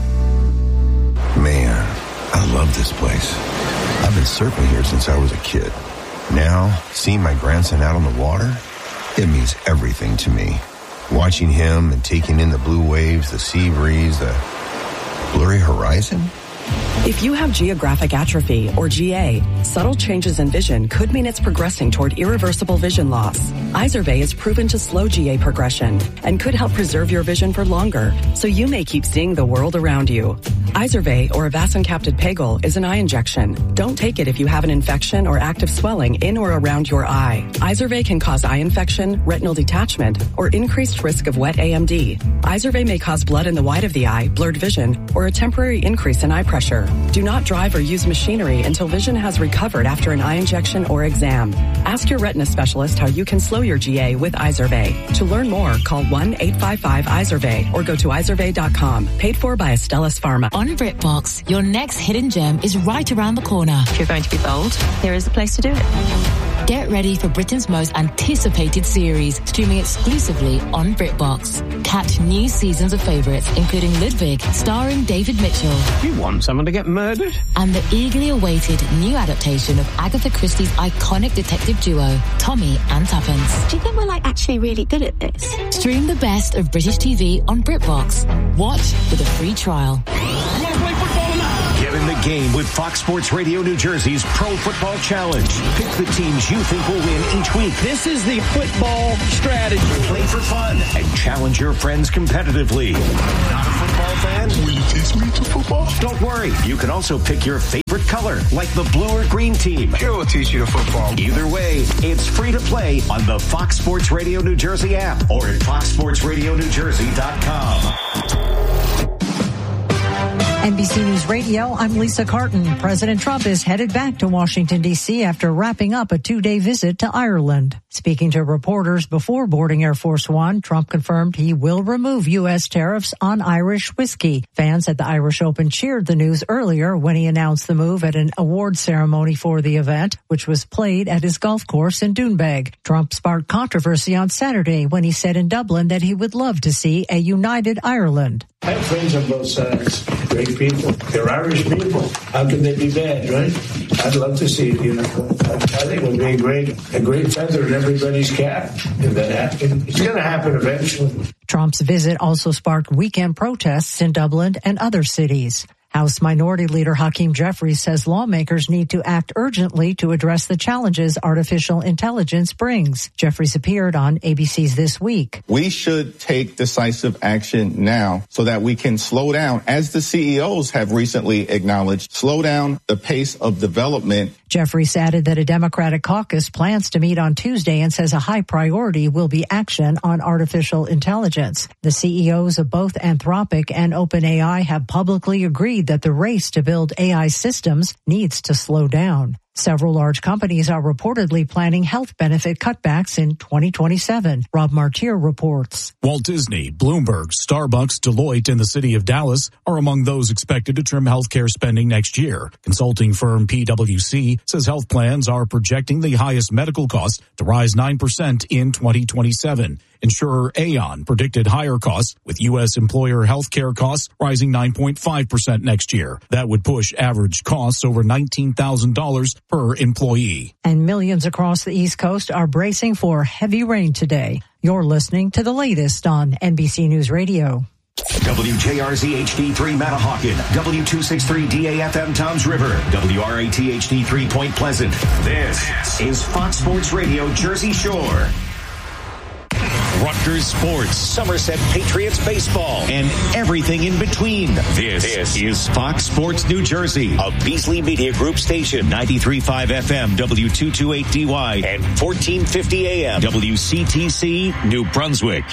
Man, I love this place. I've been surfing here since I was a kid. Now, seeing my grandson out on the water, it means everything to me. Watching him and taking in the blue waves, the sea breeze, the blurry horizon. If you have geographic atrophy, or G A, subtle changes in vision could mean it's progressing toward irreversible vision loss. Izervay is proven to slow G A progression and could help preserve your vision for longer, so you may keep seeing the world around you. Izervay, or avacincaptad pegol, is an eye injection. Don't take it if you have an infection or active swelling in or around your eye. Izervay can cause eye infection, retinal detachment, or increased risk of wet A M D. Izervay may cause blood in the white of the eye, blurred vision, or a temporary increase in eye pressure. Do not drive or use machinery until vision has recovered after an eye injection or exam. Ask your retina specialist how you can slow your G A with Izervay. To learn more, call one eight five five Izervay or go to izervay dot com. Paid for by Astellas Pharma. On BritBox, your next hidden gem is right around the corner. If you're going to be bold, here is the place to do it. Get ready for Britain's most anticipated series, streaming exclusively on BritBox. Catch new seasons of favourites, including Ludwig, starring David Mitchell. You want someone to get murdered? And the eagerly awaited new adaptation of Agatha Christie's iconic detective duo, Tommy and Tuppence. Do you think we're like actually really good at this? Stream the best of British T V on BritBox. Watch with a free trial. Get in the game with Fox Sports Radio New Jersey's Pro Football Challenge. Pick the teams you think will win each week. This is the football strategy. Play for fun and challenge your friends competitively. Not a football fan? Will you teach me to football? Don't worry. You can also pick your favorite color, like the blue or green team. Sure, will teach you to football. Either way, it's free to play on the Fox Sports Radio New Jersey app or at fox sports radio new jersey dot com. N B C News Radio, I'm Lisa Carton. President Trump is headed back to Washington, D C after wrapping up a two-day visit to Ireland. Speaking to reporters before boarding Air Force One, Trump confirmed he will remove U S tariffs on Irish whiskey. Fans at the Irish Open cheered the news earlier when he announced the move at an award ceremony for the event, which was played at his golf course in Doonbeg. Trump sparked controversy on Saturday when he said in Dublin that he would love to see a united Ireland. I have friends on both sides. Great people. They're Irish people. How can they be bad, right? I'd love to see it, you know. I, I think it would be a great, a great feather in everybody's cap if that happened. It's going to happen eventually. Trump's visit also sparked weekend protests in Dublin and other cities. House Minority Leader Hakeem Jeffries says lawmakers need to act urgently to address the challenges artificial intelligence brings. Jeffries appeared on A B C's This Week. We should take decisive action now so that we can slow down, as the C E Os have recently acknowledged, slow down the pace of development. Jeffries added that a Democratic caucus plans to meet on Tuesday and says a high priority will be action on artificial intelligence. The C E Os of both Anthropic and OpenAI have publicly agreed that the race to build A I systems needs to slow down. Several large companies are reportedly planning health benefit cutbacks in twenty twenty-seven. Rob Martier reports. Walt Disney, Bloomberg, Starbucks, Deloitte, and the city of Dallas are among those expected to trim healthcare spending next year. Consulting firm P W C says health plans are projecting the highest medical costs to rise nine percent in twenty twenty-seven. Insurer Aon predicted higher costs, with U S employer health care costs rising nine point five percent next year. That would push average costs over nineteen thousand dollars per employee. And millions across the East Coast are bracing for heavy rain today. You're listening to the latest on N B C News Radio. W J R Z H D three Matahawkin, W two sixty-three D A F M Toms River, W R A T H D three Point Pleasant. This is Fox Sports Radio Jersey Shore. Rutgers Sports, Somerset Patriots Baseball, and everything in between. This, this is Fox Sports New Jersey, a Beasley Media Group station, ninety-three point five F M, W two twenty-eight D Y, and fourteen fifty A M, W C T C, New Brunswick.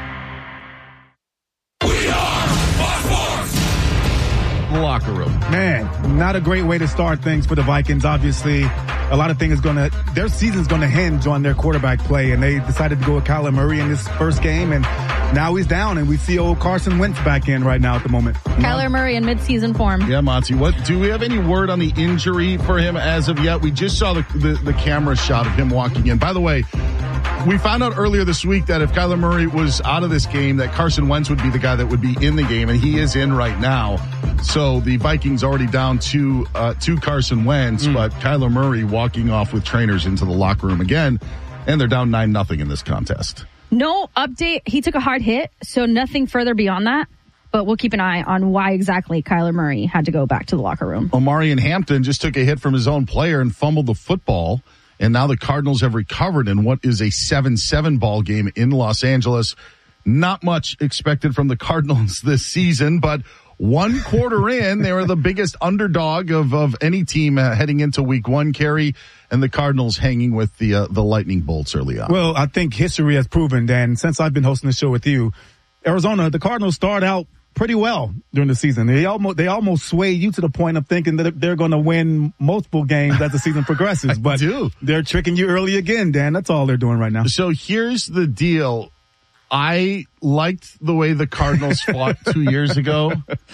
Locker room. Man, not a great way to start things for the Vikings. Obviously, a lot of things is going to, their season's going to hinge on their quarterback play, and they decided to go with Kyler Murray in this first game, and now he's down, and we see old Carson Wentz back in right now at the moment. Kyler Murray in midseason form. Yeah, Monty, what, do we have any word on the injury for him as of yet? We just saw the, the, the camera shot of him walking in. By the way, we found out earlier this week that if Kyler Murray was out of this game, that Carson Wentz would be the guy that would be in the game, and he is in right now. So the Vikings already down to uh, to Carson Wentz, mm. but Kyler Murray walking off with trainers into the locker room again, and they're down nine nothing in this contest. No update. He took a hard hit, so nothing further beyond that. But we'll keep an eye on why exactly Kyler Murray had to go back to the locker room. Omarion Hampton just took a hit from his own player and fumbled the football. And now the Cardinals have recovered in what is a seven seven ball game in Los Angeles. Not much expected from the Cardinals this season, but one quarter in, they were the biggest underdog of, of any team uh, heading into week one, Kerry, and the Cardinals hanging with the uh, the Lightning Bolts early on. Well, I think history has proven, Dan, since I've been hosting the show with you, Arizona, the Cardinals start out pretty well during the season. They almost they almost sway you to the point of thinking that they're going to win multiple games as the season progresses. But do. They're tricking you early again, Dan. That's all they're doing right now. So here's the deal. I liked the way the Cardinals fought two years ago,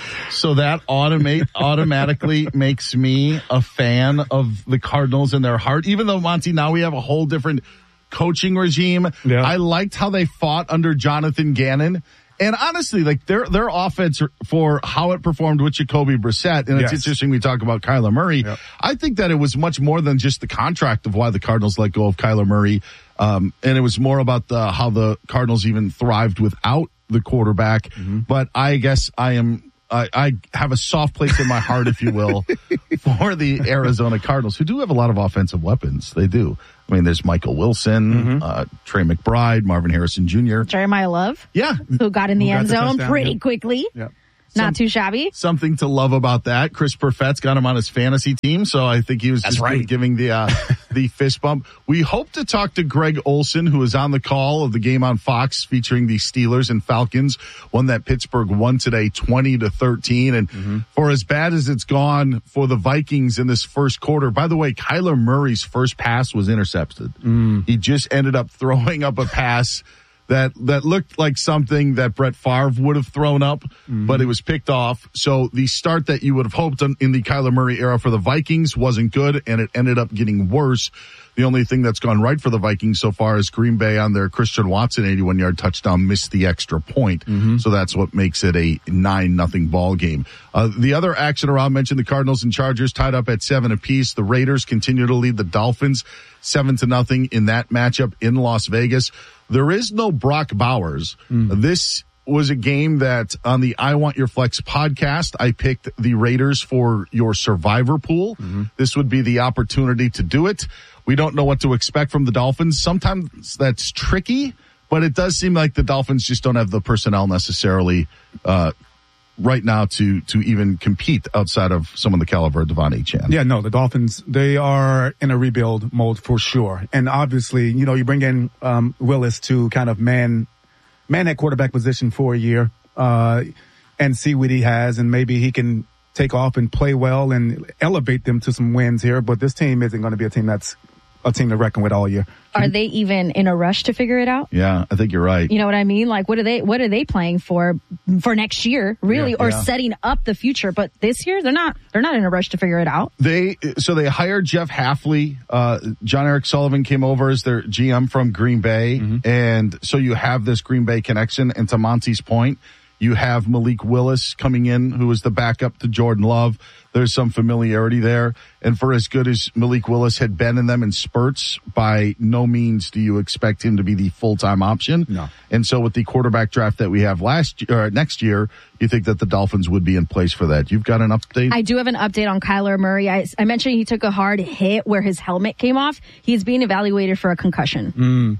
so that automate automatically makes me a fan of the Cardinals in their heart. Even though, Monty, now we have a whole different coaching regime. Yeah. I liked how they fought under Jonathan Gannon. And honestly, like their their offense for how it performed with Jacoby Brissett, and it's yes. interesting we talk about Kyler Murray. Yep. I think that it was much more than just the contract of why the Cardinals let go of Kyler Murray, um, and it was more about the, how the Cardinals even thrived without the quarterback. Mm-hmm. But I guess I am I, I have a soft place in my heart, if you will, for the Arizona Cardinals, who do have a lot of offensive weapons. They do. I mean, there's Michael Wilson, mm-hmm. uh, Trey McBride, Marvin Harrison Junior Jeremiah Love. Yeah. Who got in the who end zone touchdown, pretty yeah. quickly. Yeah. Not Some, too shabby. Something to love about that. Chris Perfett's got him on his fantasy team, so I think he was That's just right. giving the uh, the fist bump. We hope to talk to Greg Olson, who is on the call of the game on Fox featuring the Steelers and Falcons, one that Pittsburgh won today twenty to thirteen. And mm-hmm. for as bad as it's gone for the Vikings in this first quarter, by the way, Kyler Murray's first pass was intercepted. Mm. He just ended up throwing up a pass that that looked like something that Brett Favre would have thrown up, mm-hmm. but it was picked off. So the start that you would have hoped in, in the Kyler Murray era for the Vikings wasn't good, and it ended up getting worse. The only thing that's gone right for the Vikings so far is Green Bay on their Christian Watson eighty-one-yard touchdown missed the extra point. Mm-hmm. So that's what makes it a nine nothing ball game. Uh, the other action around mentioned the Cardinals and Chargers tied up at seven apiece. The Raiders continue to lead the Dolphins seven to nothing in that matchup in Las Vegas. There is no Brock Bowers. Mm. This was a game that on the I Want Your Flex podcast, I picked the Raiders for your survivor pool. Mm-hmm. This would be the opportunity to do it. We don't know what to expect from the Dolphins. Sometimes that's tricky, but it does seem like the Dolphins just don't have the personnel necessarily uh right now to to even compete outside of someone the caliber of Devon Achane. Yeah, no, the Dolphins, they are in a rebuild mode for sure. And obviously, you know, you bring in um, Willis to kind of man man that quarterback position for a year uh, and see what he has, and maybe he can take off and play well and elevate them to some wins here. But this team isn't going to be a team that's a team to reckon with all year. Are they even in a rush to figure it out? Yeah, I think you're right. You know what I mean? Like, what are they, what are they playing for, for next year, really, yeah, or yeah. setting up the future? But this year, they're not, they're not in a rush to figure it out. They, so they hired Jeff Hafley. Uh, John Eric Sullivan came over as their G M from Green Bay. Mm-hmm. And so you have this Green Bay connection. And to Monty's point, you have Malik Willis coming in, who is the backup to Jordan Love. There's some familiarity there. And for as good as Malik Willis had been in them in spurts, by no means do you expect him to be the full-time option. No. And so with the quarterback draft that we have last year, or next year, you think that the Dolphins would be in place for that. You've got an update? I do have an update on Kyler Murray. I, I mentioned he took a hard hit where his helmet came off. He's being evaluated for a concussion. Mm.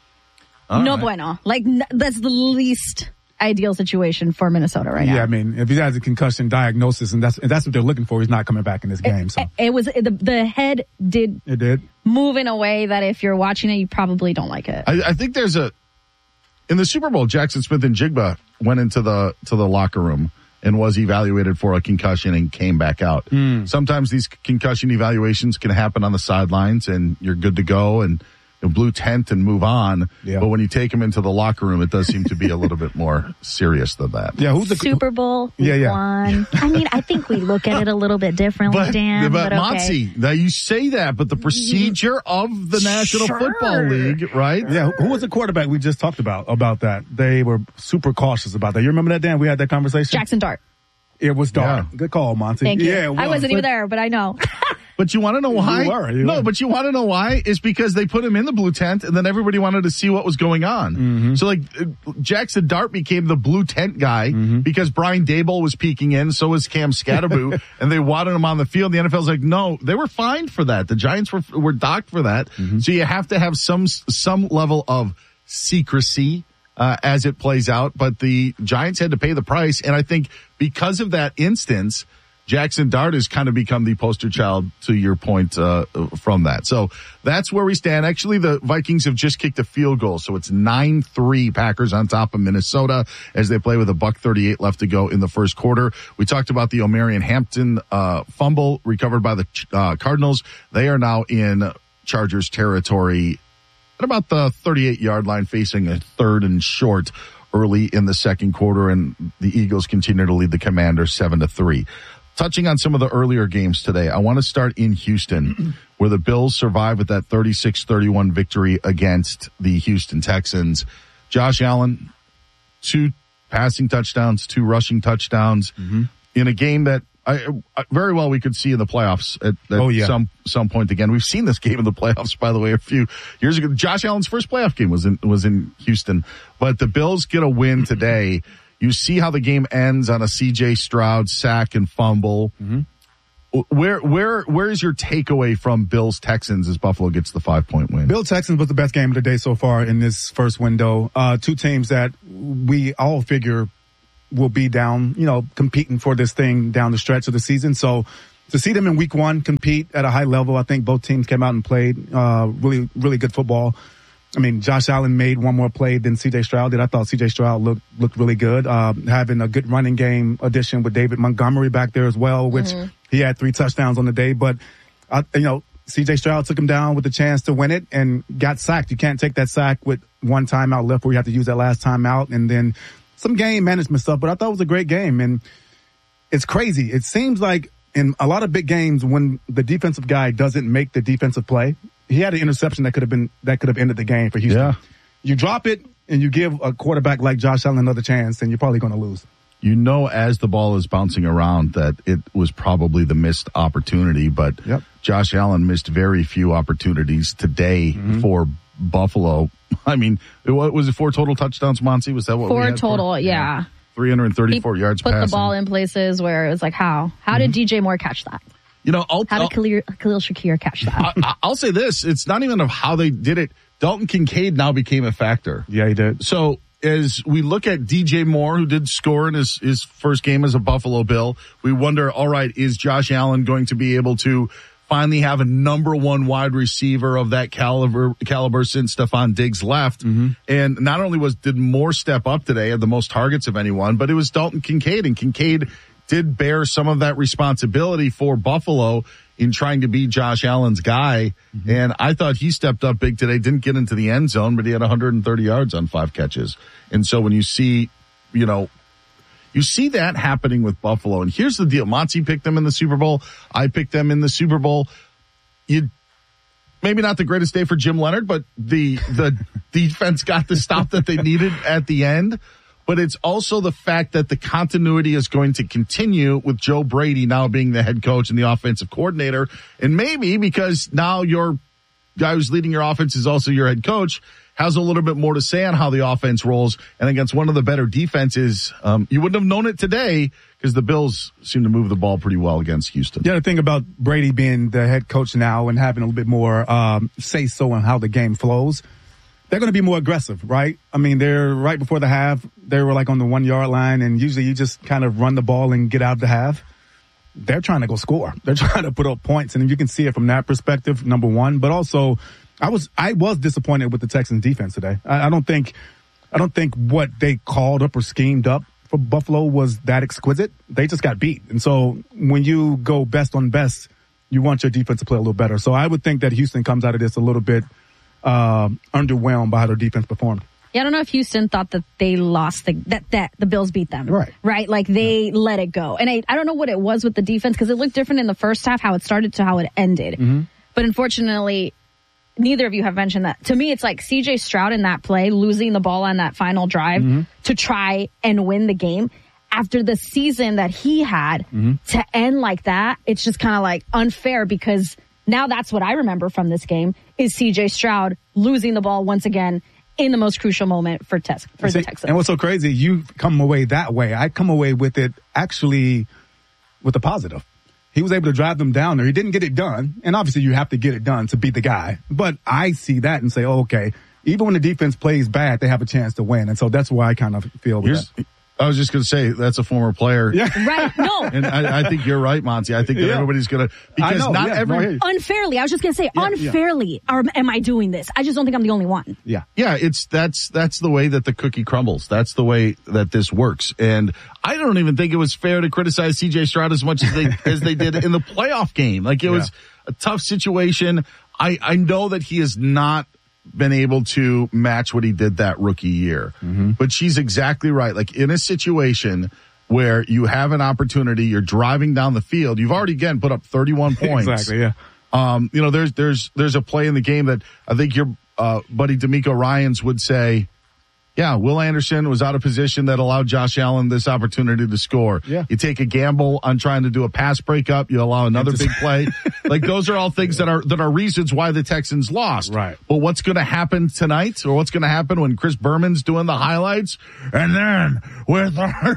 No right. bueno. Like, n- that's the least ideal situation for Minnesota right yeah, now. Yeah, I mean, if he has a concussion diagnosis and that's and that's what they're looking for, he's not coming back in this game. It, So it was the the head did it did move in a way that if you're watching it, you probably don't like it. I, I think there's a in the Super Bowl, Jackson Smith and Jigba went into the to the locker room and was evaluated for a concussion and came back out. Mm. Sometimes these concussion evaluations can happen on the sidelines and you're good to go and a blue tent and move on. Yeah. But when you take them into the locker room, it does seem to be a little bit more serious than that. Yeah, who's the Super Bowl? Yeah, yeah. Won. I mean, I think we look at it a little bit differently, But, Dan. but, But, okay. Monty, now you say that, but the procedure of the National Sure. Football League, right? Yeah, who was the quarterback we just talked about about that? They were super cautious about that. You remember that, Dan? We had that conversation? Jackson Dart. It was Dart. Yeah. Good call, Monty. Thank you. Yeah, it was. I wasn't even there, but I know. But you want to know why? You were, you no, were. but you want to know why? Is because they put him in the blue tent and then everybody wanted to see what was going on. Mm-hmm. So like uh, Jackson Dart became the blue tent guy mm-hmm. because Brian Daboll was peeking in. So was Cam Scatterboo and they wanted him on the field. The N F L's like, no, they were fined for that. The Giants were, were docked for that. Mm-hmm. So you have to have some, some level of secrecy. Uh, as it plays out, but the Giants had to pay the price. And I think because of that instance, Jackson Dart has kind of become the poster child to your point, uh, from that. So that's where we stand. Actually, the Vikings have just kicked a field goal. So it's nine three Packers on top of Minnesota as they play with a buck thirty-eight left to go in the first quarter. We talked about the Omarion Hampton, uh, fumble recovered by the, uh, Cardinals. They are now in Chargers territory at about the thirty-eight-yard line, facing a third and short early in the second quarter, and the Eagles continue to lead the Commanders seven to three. Touching on some of the earlier games today, I want to start in Houston, where the Bills survived with that thirty-six thirty-one victory against the Houston Texans. Josh Allen, two passing touchdowns, two rushing touchdowns, mm-hmm. in a game that I, I very well we could see in the playoffs at, at oh, yeah. some some point again. We've seen this game in the playoffs, by the way, a few years ago. Josh Allen's first playoff game was in was in Houston, but the Bills get a win today. You see how the game ends on a C J Stroud sack and fumble. Mm-hmm. Where where where is your takeaway from Bills Texans as Buffalo gets the five point win? Bills Texans was the best game of the day so far in this first window. Uh, two teams that we all figure will be down, you know, competing for this thing down the stretch of the season. So to see them in week one compete at a high level, I think both teams came out and played uh, really really good football. I mean, Josh Allen made one more play than C J Stroud did. I thought C J Stroud looked looked really good, uh, having a good running game addition with David Montgomery back there as well, which mm-hmm. he had three touchdowns on the day. But, uh, you know, C J Stroud took him down with the chance to win it and got sacked. You can't take that sack with one timeout left where you have to use that last timeout, and then some game management stuff. But I thought it was a great game, and it's crazy. It seems like in a lot of big games when the defensive guy doesn't make the defensive play, he had an interception that could have been that could have ended the game for Houston. Yeah. You drop it and you give a quarterback like Josh Allen another chance, and you're probably going to lose. You know, as the ball is bouncing around, that it was probably the missed opportunity, but yep. Josh Allen missed very few opportunities today mm-hmm. for Buffalo. I mean, what was it? Four total touchdowns, Monty? Was that what four we had total? For? Yeah, three hundred thirty-four he yards. Put passing. the ball in places where it was like, how? How mm-hmm. did D J Moore catch that? You know, I'll, how did Khalil, Khalil Shakir catch that? I, I'll say this: it's not even of how they did it. Dalton Kincaid now became a factor. Yeah, he did. So as we look at D J Moore, who did score in his, his first game as a Buffalo Bill, we wonder, all right, is Josh Allen going to be able to finally have a number one wide receiver of that caliber caliber since Stephon Diggs left? Mm-hmm. And not only was did Moore step up today, had the most targets of anyone, but it was Dalton Kincaid, and Kincaid did bear some of that responsibility for Buffalo in trying to be Josh Allen's guy. Mm-hmm. And I thought he stepped up big today, didn't get into the end zone, but he had one hundred thirty yards on five catches. And so when you see, you know, you see that happening with Buffalo. And here's the deal. Monty picked them in the Super Bowl. I picked them in the Super Bowl. You maybe not the greatest day for Jim Leonard, but the, the defense got the stop that they needed at the end. But it's also the fact that the continuity is going to continue with Joe Brady now being the head coach and the offensive coordinator. And maybe because now your guy who's leading your offense is also your head coach, has a little bit more to say on how the offense rolls. And against one of the better defenses, um, you wouldn't have known it today because the Bills seem to move the ball pretty well against Houston. The other thing about Brady being the head coach now and having a little bit more um, say-so on how the game flows, they're going to be more aggressive, right? I mean, they're right before the half. They were like on the one yard line, and usually you just kind of run the ball and get out of the half. They're trying to go score. They're trying to put up points, and you can see it from that perspective, number one. But also, I was I was disappointed with the Texans defense today. I, I don't think I don't think what they called up or schemed up for Buffalo was that exquisite. They just got beat. And so when you go best on best, you want your defense to play a little better. So I would think that Houston comes out of this a little bit Uh, underwhelmed by how their defense performed. Yeah, I don't know if Houston thought that they lost the, that, that the Bills beat them. Right. Right? Like they yeah. let it go. And I, I don't know what it was with the defense because it looked different in the first half, how it started to how it ended. Mm-hmm. But unfortunately, neither of you have mentioned that. To me, it's like C J Stroud in that play, losing the ball on that final drive mm-hmm. to try and win the game. After the season that he had mm-hmm. to end like that, it's just kind of like unfair because now that's what I remember from this game is C J Stroud losing the ball once again in the most crucial moment for, tes- for See, the Texans. And what's so crazy, you come away that way. I come away with it actually with a positive. He was able to drive them down there. He didn't get it done. And obviously you have to get it done to beat the guy. But I see that and say, oh, okay, even when the defense plays bad, they have a chance to win. And so that's why I kind of feel with Here's, that. I was just going to say that's a former player. Yeah. Right. No. And I, I think you're right, Monty. I think that yeah. everybody's going to, because know, not yeah, every. No, unfairly. I was just going to say yeah, unfairly yeah. Are, am I doing this? I just don't think I'm the only one. Yeah. Yeah. It's, that's, that's the way that the cookie crumbles. That's the way that this works. And I don't even think it was fair to criticize C J Stroud as much as they, as they did in the playoff game. Like it yeah. was a tough situation. I, I know that he is not been able to match what he did that rookie year. Mm-hmm. But she's exactly right. Like in a situation where you have an opportunity, you're driving down the field, you've already again put up thirty-one points. Exactly, yeah. Um, you know, there's there's there's a play in the game that I think your uh, buddy D'Amico Ryans would say, yeah, Will Anderson was out of position that allowed Josh Allen this opportunity to score. Yeah. You take a gamble on trying to do a pass breakup, you allow another big play. Like those are all things that are that are reasons why the Texans lost. Right. But what's going to happen tonight, or what's going to happen when Chris Berman's doing the highlights, and then with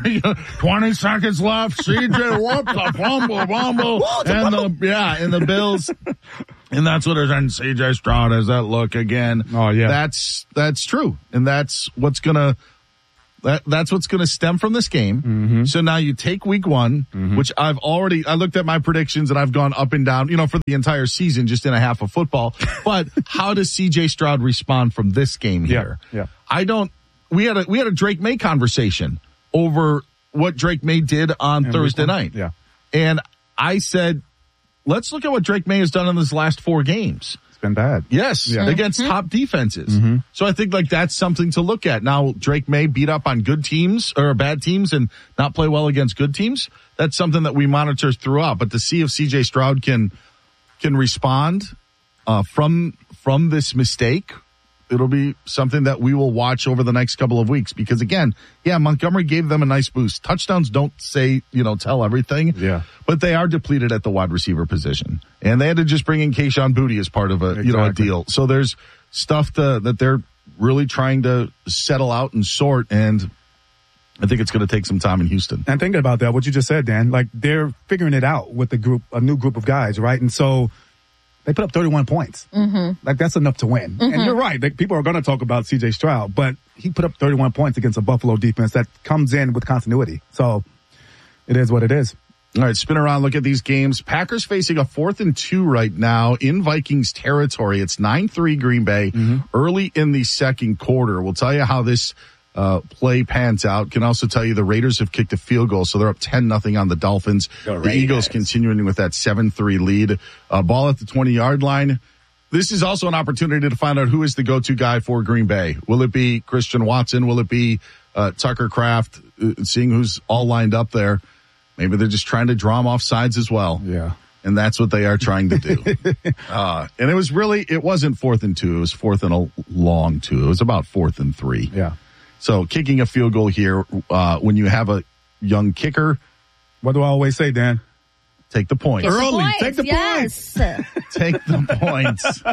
twenty seconds left, C J whoops a fumble, fumble, and the yeah, and the Bills. And that's what it is. And C J Stroud has that look again. Oh yeah, that's that's true, and that's what's gonna that that's what's gonna stem from this game. Mm-hmm. So now you take week one, mm-hmm. which I've already I looked at my predictions and I've gone up and down, you know, for the entire season, just in a half of football. But how does C J Stroud respond from this game here? Yeah, yeah. I don't. We had a we had a Drake May conversation over what Drake May did on and Thursday night. Yeah, and I said, let's look at what Drake May has done in his last four games. It's been bad. Yes, yeah. against Mm-hmm. top defenses. Mm-hmm. So I think like that's something to look at. Now, Drake May beat up on good teams or bad teams and not play well against good teams. That's something that we monitor throughout. But to see if C J Stroud can can respond uh, from from this mistake, it'll be something that we will watch over the next couple of weeks. Because again, yeah, Montgomery gave them a nice boost. Touchdowns don't say, you know, tell everything. Yeah. But they are depleted at the wide receiver position. And they had to just bring in Kayshon Boutte as part of a, exactly. you know, a deal. So there's stuff to, that they're really trying to settle out and sort. And I think it's going to take some time in Houston. And thinking about that, what you just said, Dan, like they're figuring it out with the group, a new group of guys, right? And so they put up thirty-one points. Mm-hmm. Like, that's enough to win. Mm-hmm. And you're right. Like, people are going to talk about C J Stroud, but he put up thirty-one points against a Buffalo defense that comes in with continuity. So it is what it is. All right, spin around, look at these games. Packers facing a fourth and two right now in Vikings territory. It's nine three Green Bay Mm-hmm. early in the second quarter. We'll tell you how this uh play pans out. Can also tell you the Raiders have kicked a field goal, so they're up ten nothing on the Dolphins. Go the Eagles continuing with that seven three lead. Uh, ball at the twenty-yard line. This is also an opportunity to find out who is the go-to guy for Green Bay. Will it be Christian Watson? Will it be uh, Tucker Kraft? Uh, seeing who's all lined up there. Maybe they're just trying to draw them off sides as well. Yeah. And that's what they are trying to do. uh, and it was really, it wasn't fourth and two. It was fourth and a long two. It was about fourth and three. Yeah. So kicking a field goal here, uh, when you have a young kicker. What do I always say, Dan? Take the points. Get the Early. points, Take the yes. points. Take the points.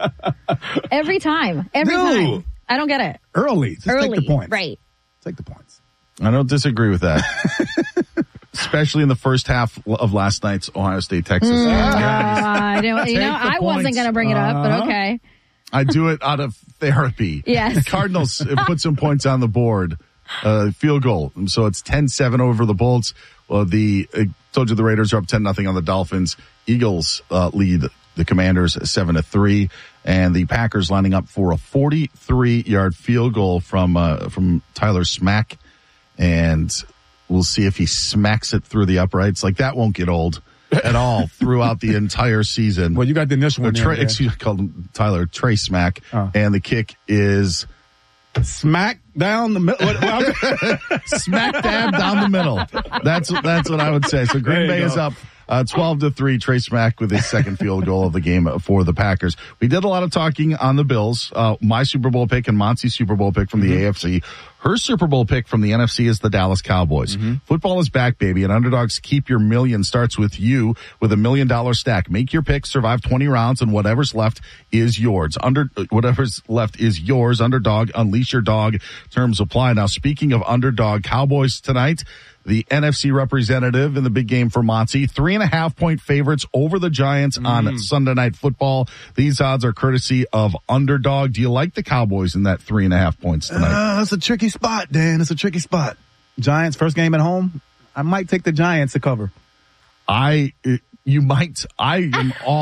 Every time. Every No. time. I don't get it. Early. Just Early. take the points. Right. Take the points. I don't disagree with that. Especially in the first half of last night's Ohio State Texas game. Uh, I don't, you Take know, the I wasn't points. going to bring it up, but Uh-huh. okay. I do it out of therapy. Yes. The Cardinals put some points on the board. Uh, field goal. So it's ten seven over the Bolts. Well, the, I told you the Raiders are up ten nothing on the Dolphins. Eagles, uh, lead the Commanders seven to three. And the Packers lining up for a forty-three yard field goal from, uh, from Tyler Smack. And we'll see if he smacks it through the uprights. Like that won't get old at all throughout the entire season. Well, you got the initial one. Trey, there, excuse, called him Tyler Trey Smack. Oh. And the kick is smack down the middle. smack dab down the middle. That's that's what I would say. So Green Bay go. is up uh, twelve to three. Trey Smack with his second field goal of the game for the Packers. We did a lot of talking on the Bills. Uh, my Super Bowl pick and Monty's Super Bowl pick from the Mm-hmm. A F C. Her Super Bowl pick from the N F C is the Dallas Cowboys. Mm-hmm. Football is back, baby, and Underdogs Keep Your Million starts with you with a million dollar stack. Make your pick, survive twenty rounds, and whatever's left is yours. Under whatever's left is yours. Underdog, unleash your dog. Terms apply. Now, speaking of Underdog, Cowboys tonight, the N F C representative in the big game for Monty. Three and a half point favorites over the Giants mm. on Sunday Night Football. These odds are courtesy of Underdog. Do you like the Cowboys in that three and a half points tonight? Uh, that's a tricky spot, Dan. It's a tricky spot. Giants, first game at home. I might take the Giants to cover. I, you might, I am all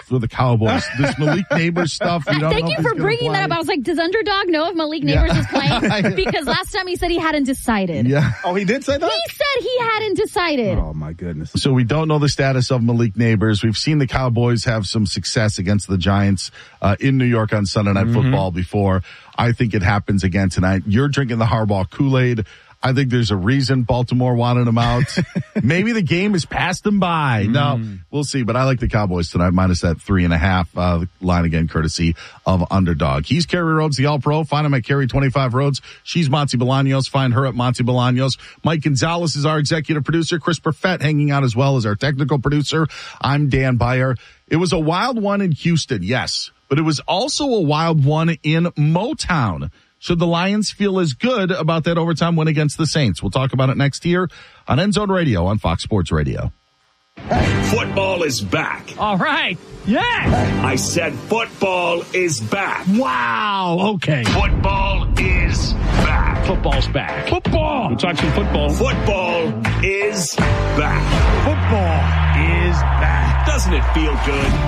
for the Cowboys. This Malik Neighbors stuff. You don't Thank know you if for he's bringing play. that up. I was like, does Underdog know if Malik Neighbors Yeah. is playing? Because last time he said he hadn't decided. Yeah. Oh, he did say that? He said he hadn't decided. Oh, my goodness. So we don't know the status of Malik Neighbors. We've seen the Cowboys have some success against the Giants uh, in New York on Sunday Night Mm-hmm. Football before. I think it happens again tonight. You're drinking the Harbaugh Kool-Aid. I think there's a reason Baltimore wanted him out. Maybe the game has passed them by. Mm. No, we'll see. But I like the Cowboys tonight, minus that three and a half uh, line again, courtesy of Underdog. He's Kerry Rhodes, the All-Pro. Find him at Kerry twenty-five Rhodes. She's Monty Bolaños. Find her at Monty Bolaños. Mike Gonzalez is our executive producer. Chris Perfett hanging out as well as our technical producer. I'm Dan Beyer. It was a wild one in Houston, yes, but it was also a wild one in Motown. Should the Lions feel as good about that overtime win against the Saints? We'll talk about it next year on End Zone Radio on Fox Sports Radio. Football is back. All right. Yeah. I said football is back. Wow. Okay. Football is back. Football's back. Football. We'll talk some football. Football is back. Football is back. Doesn't it feel good?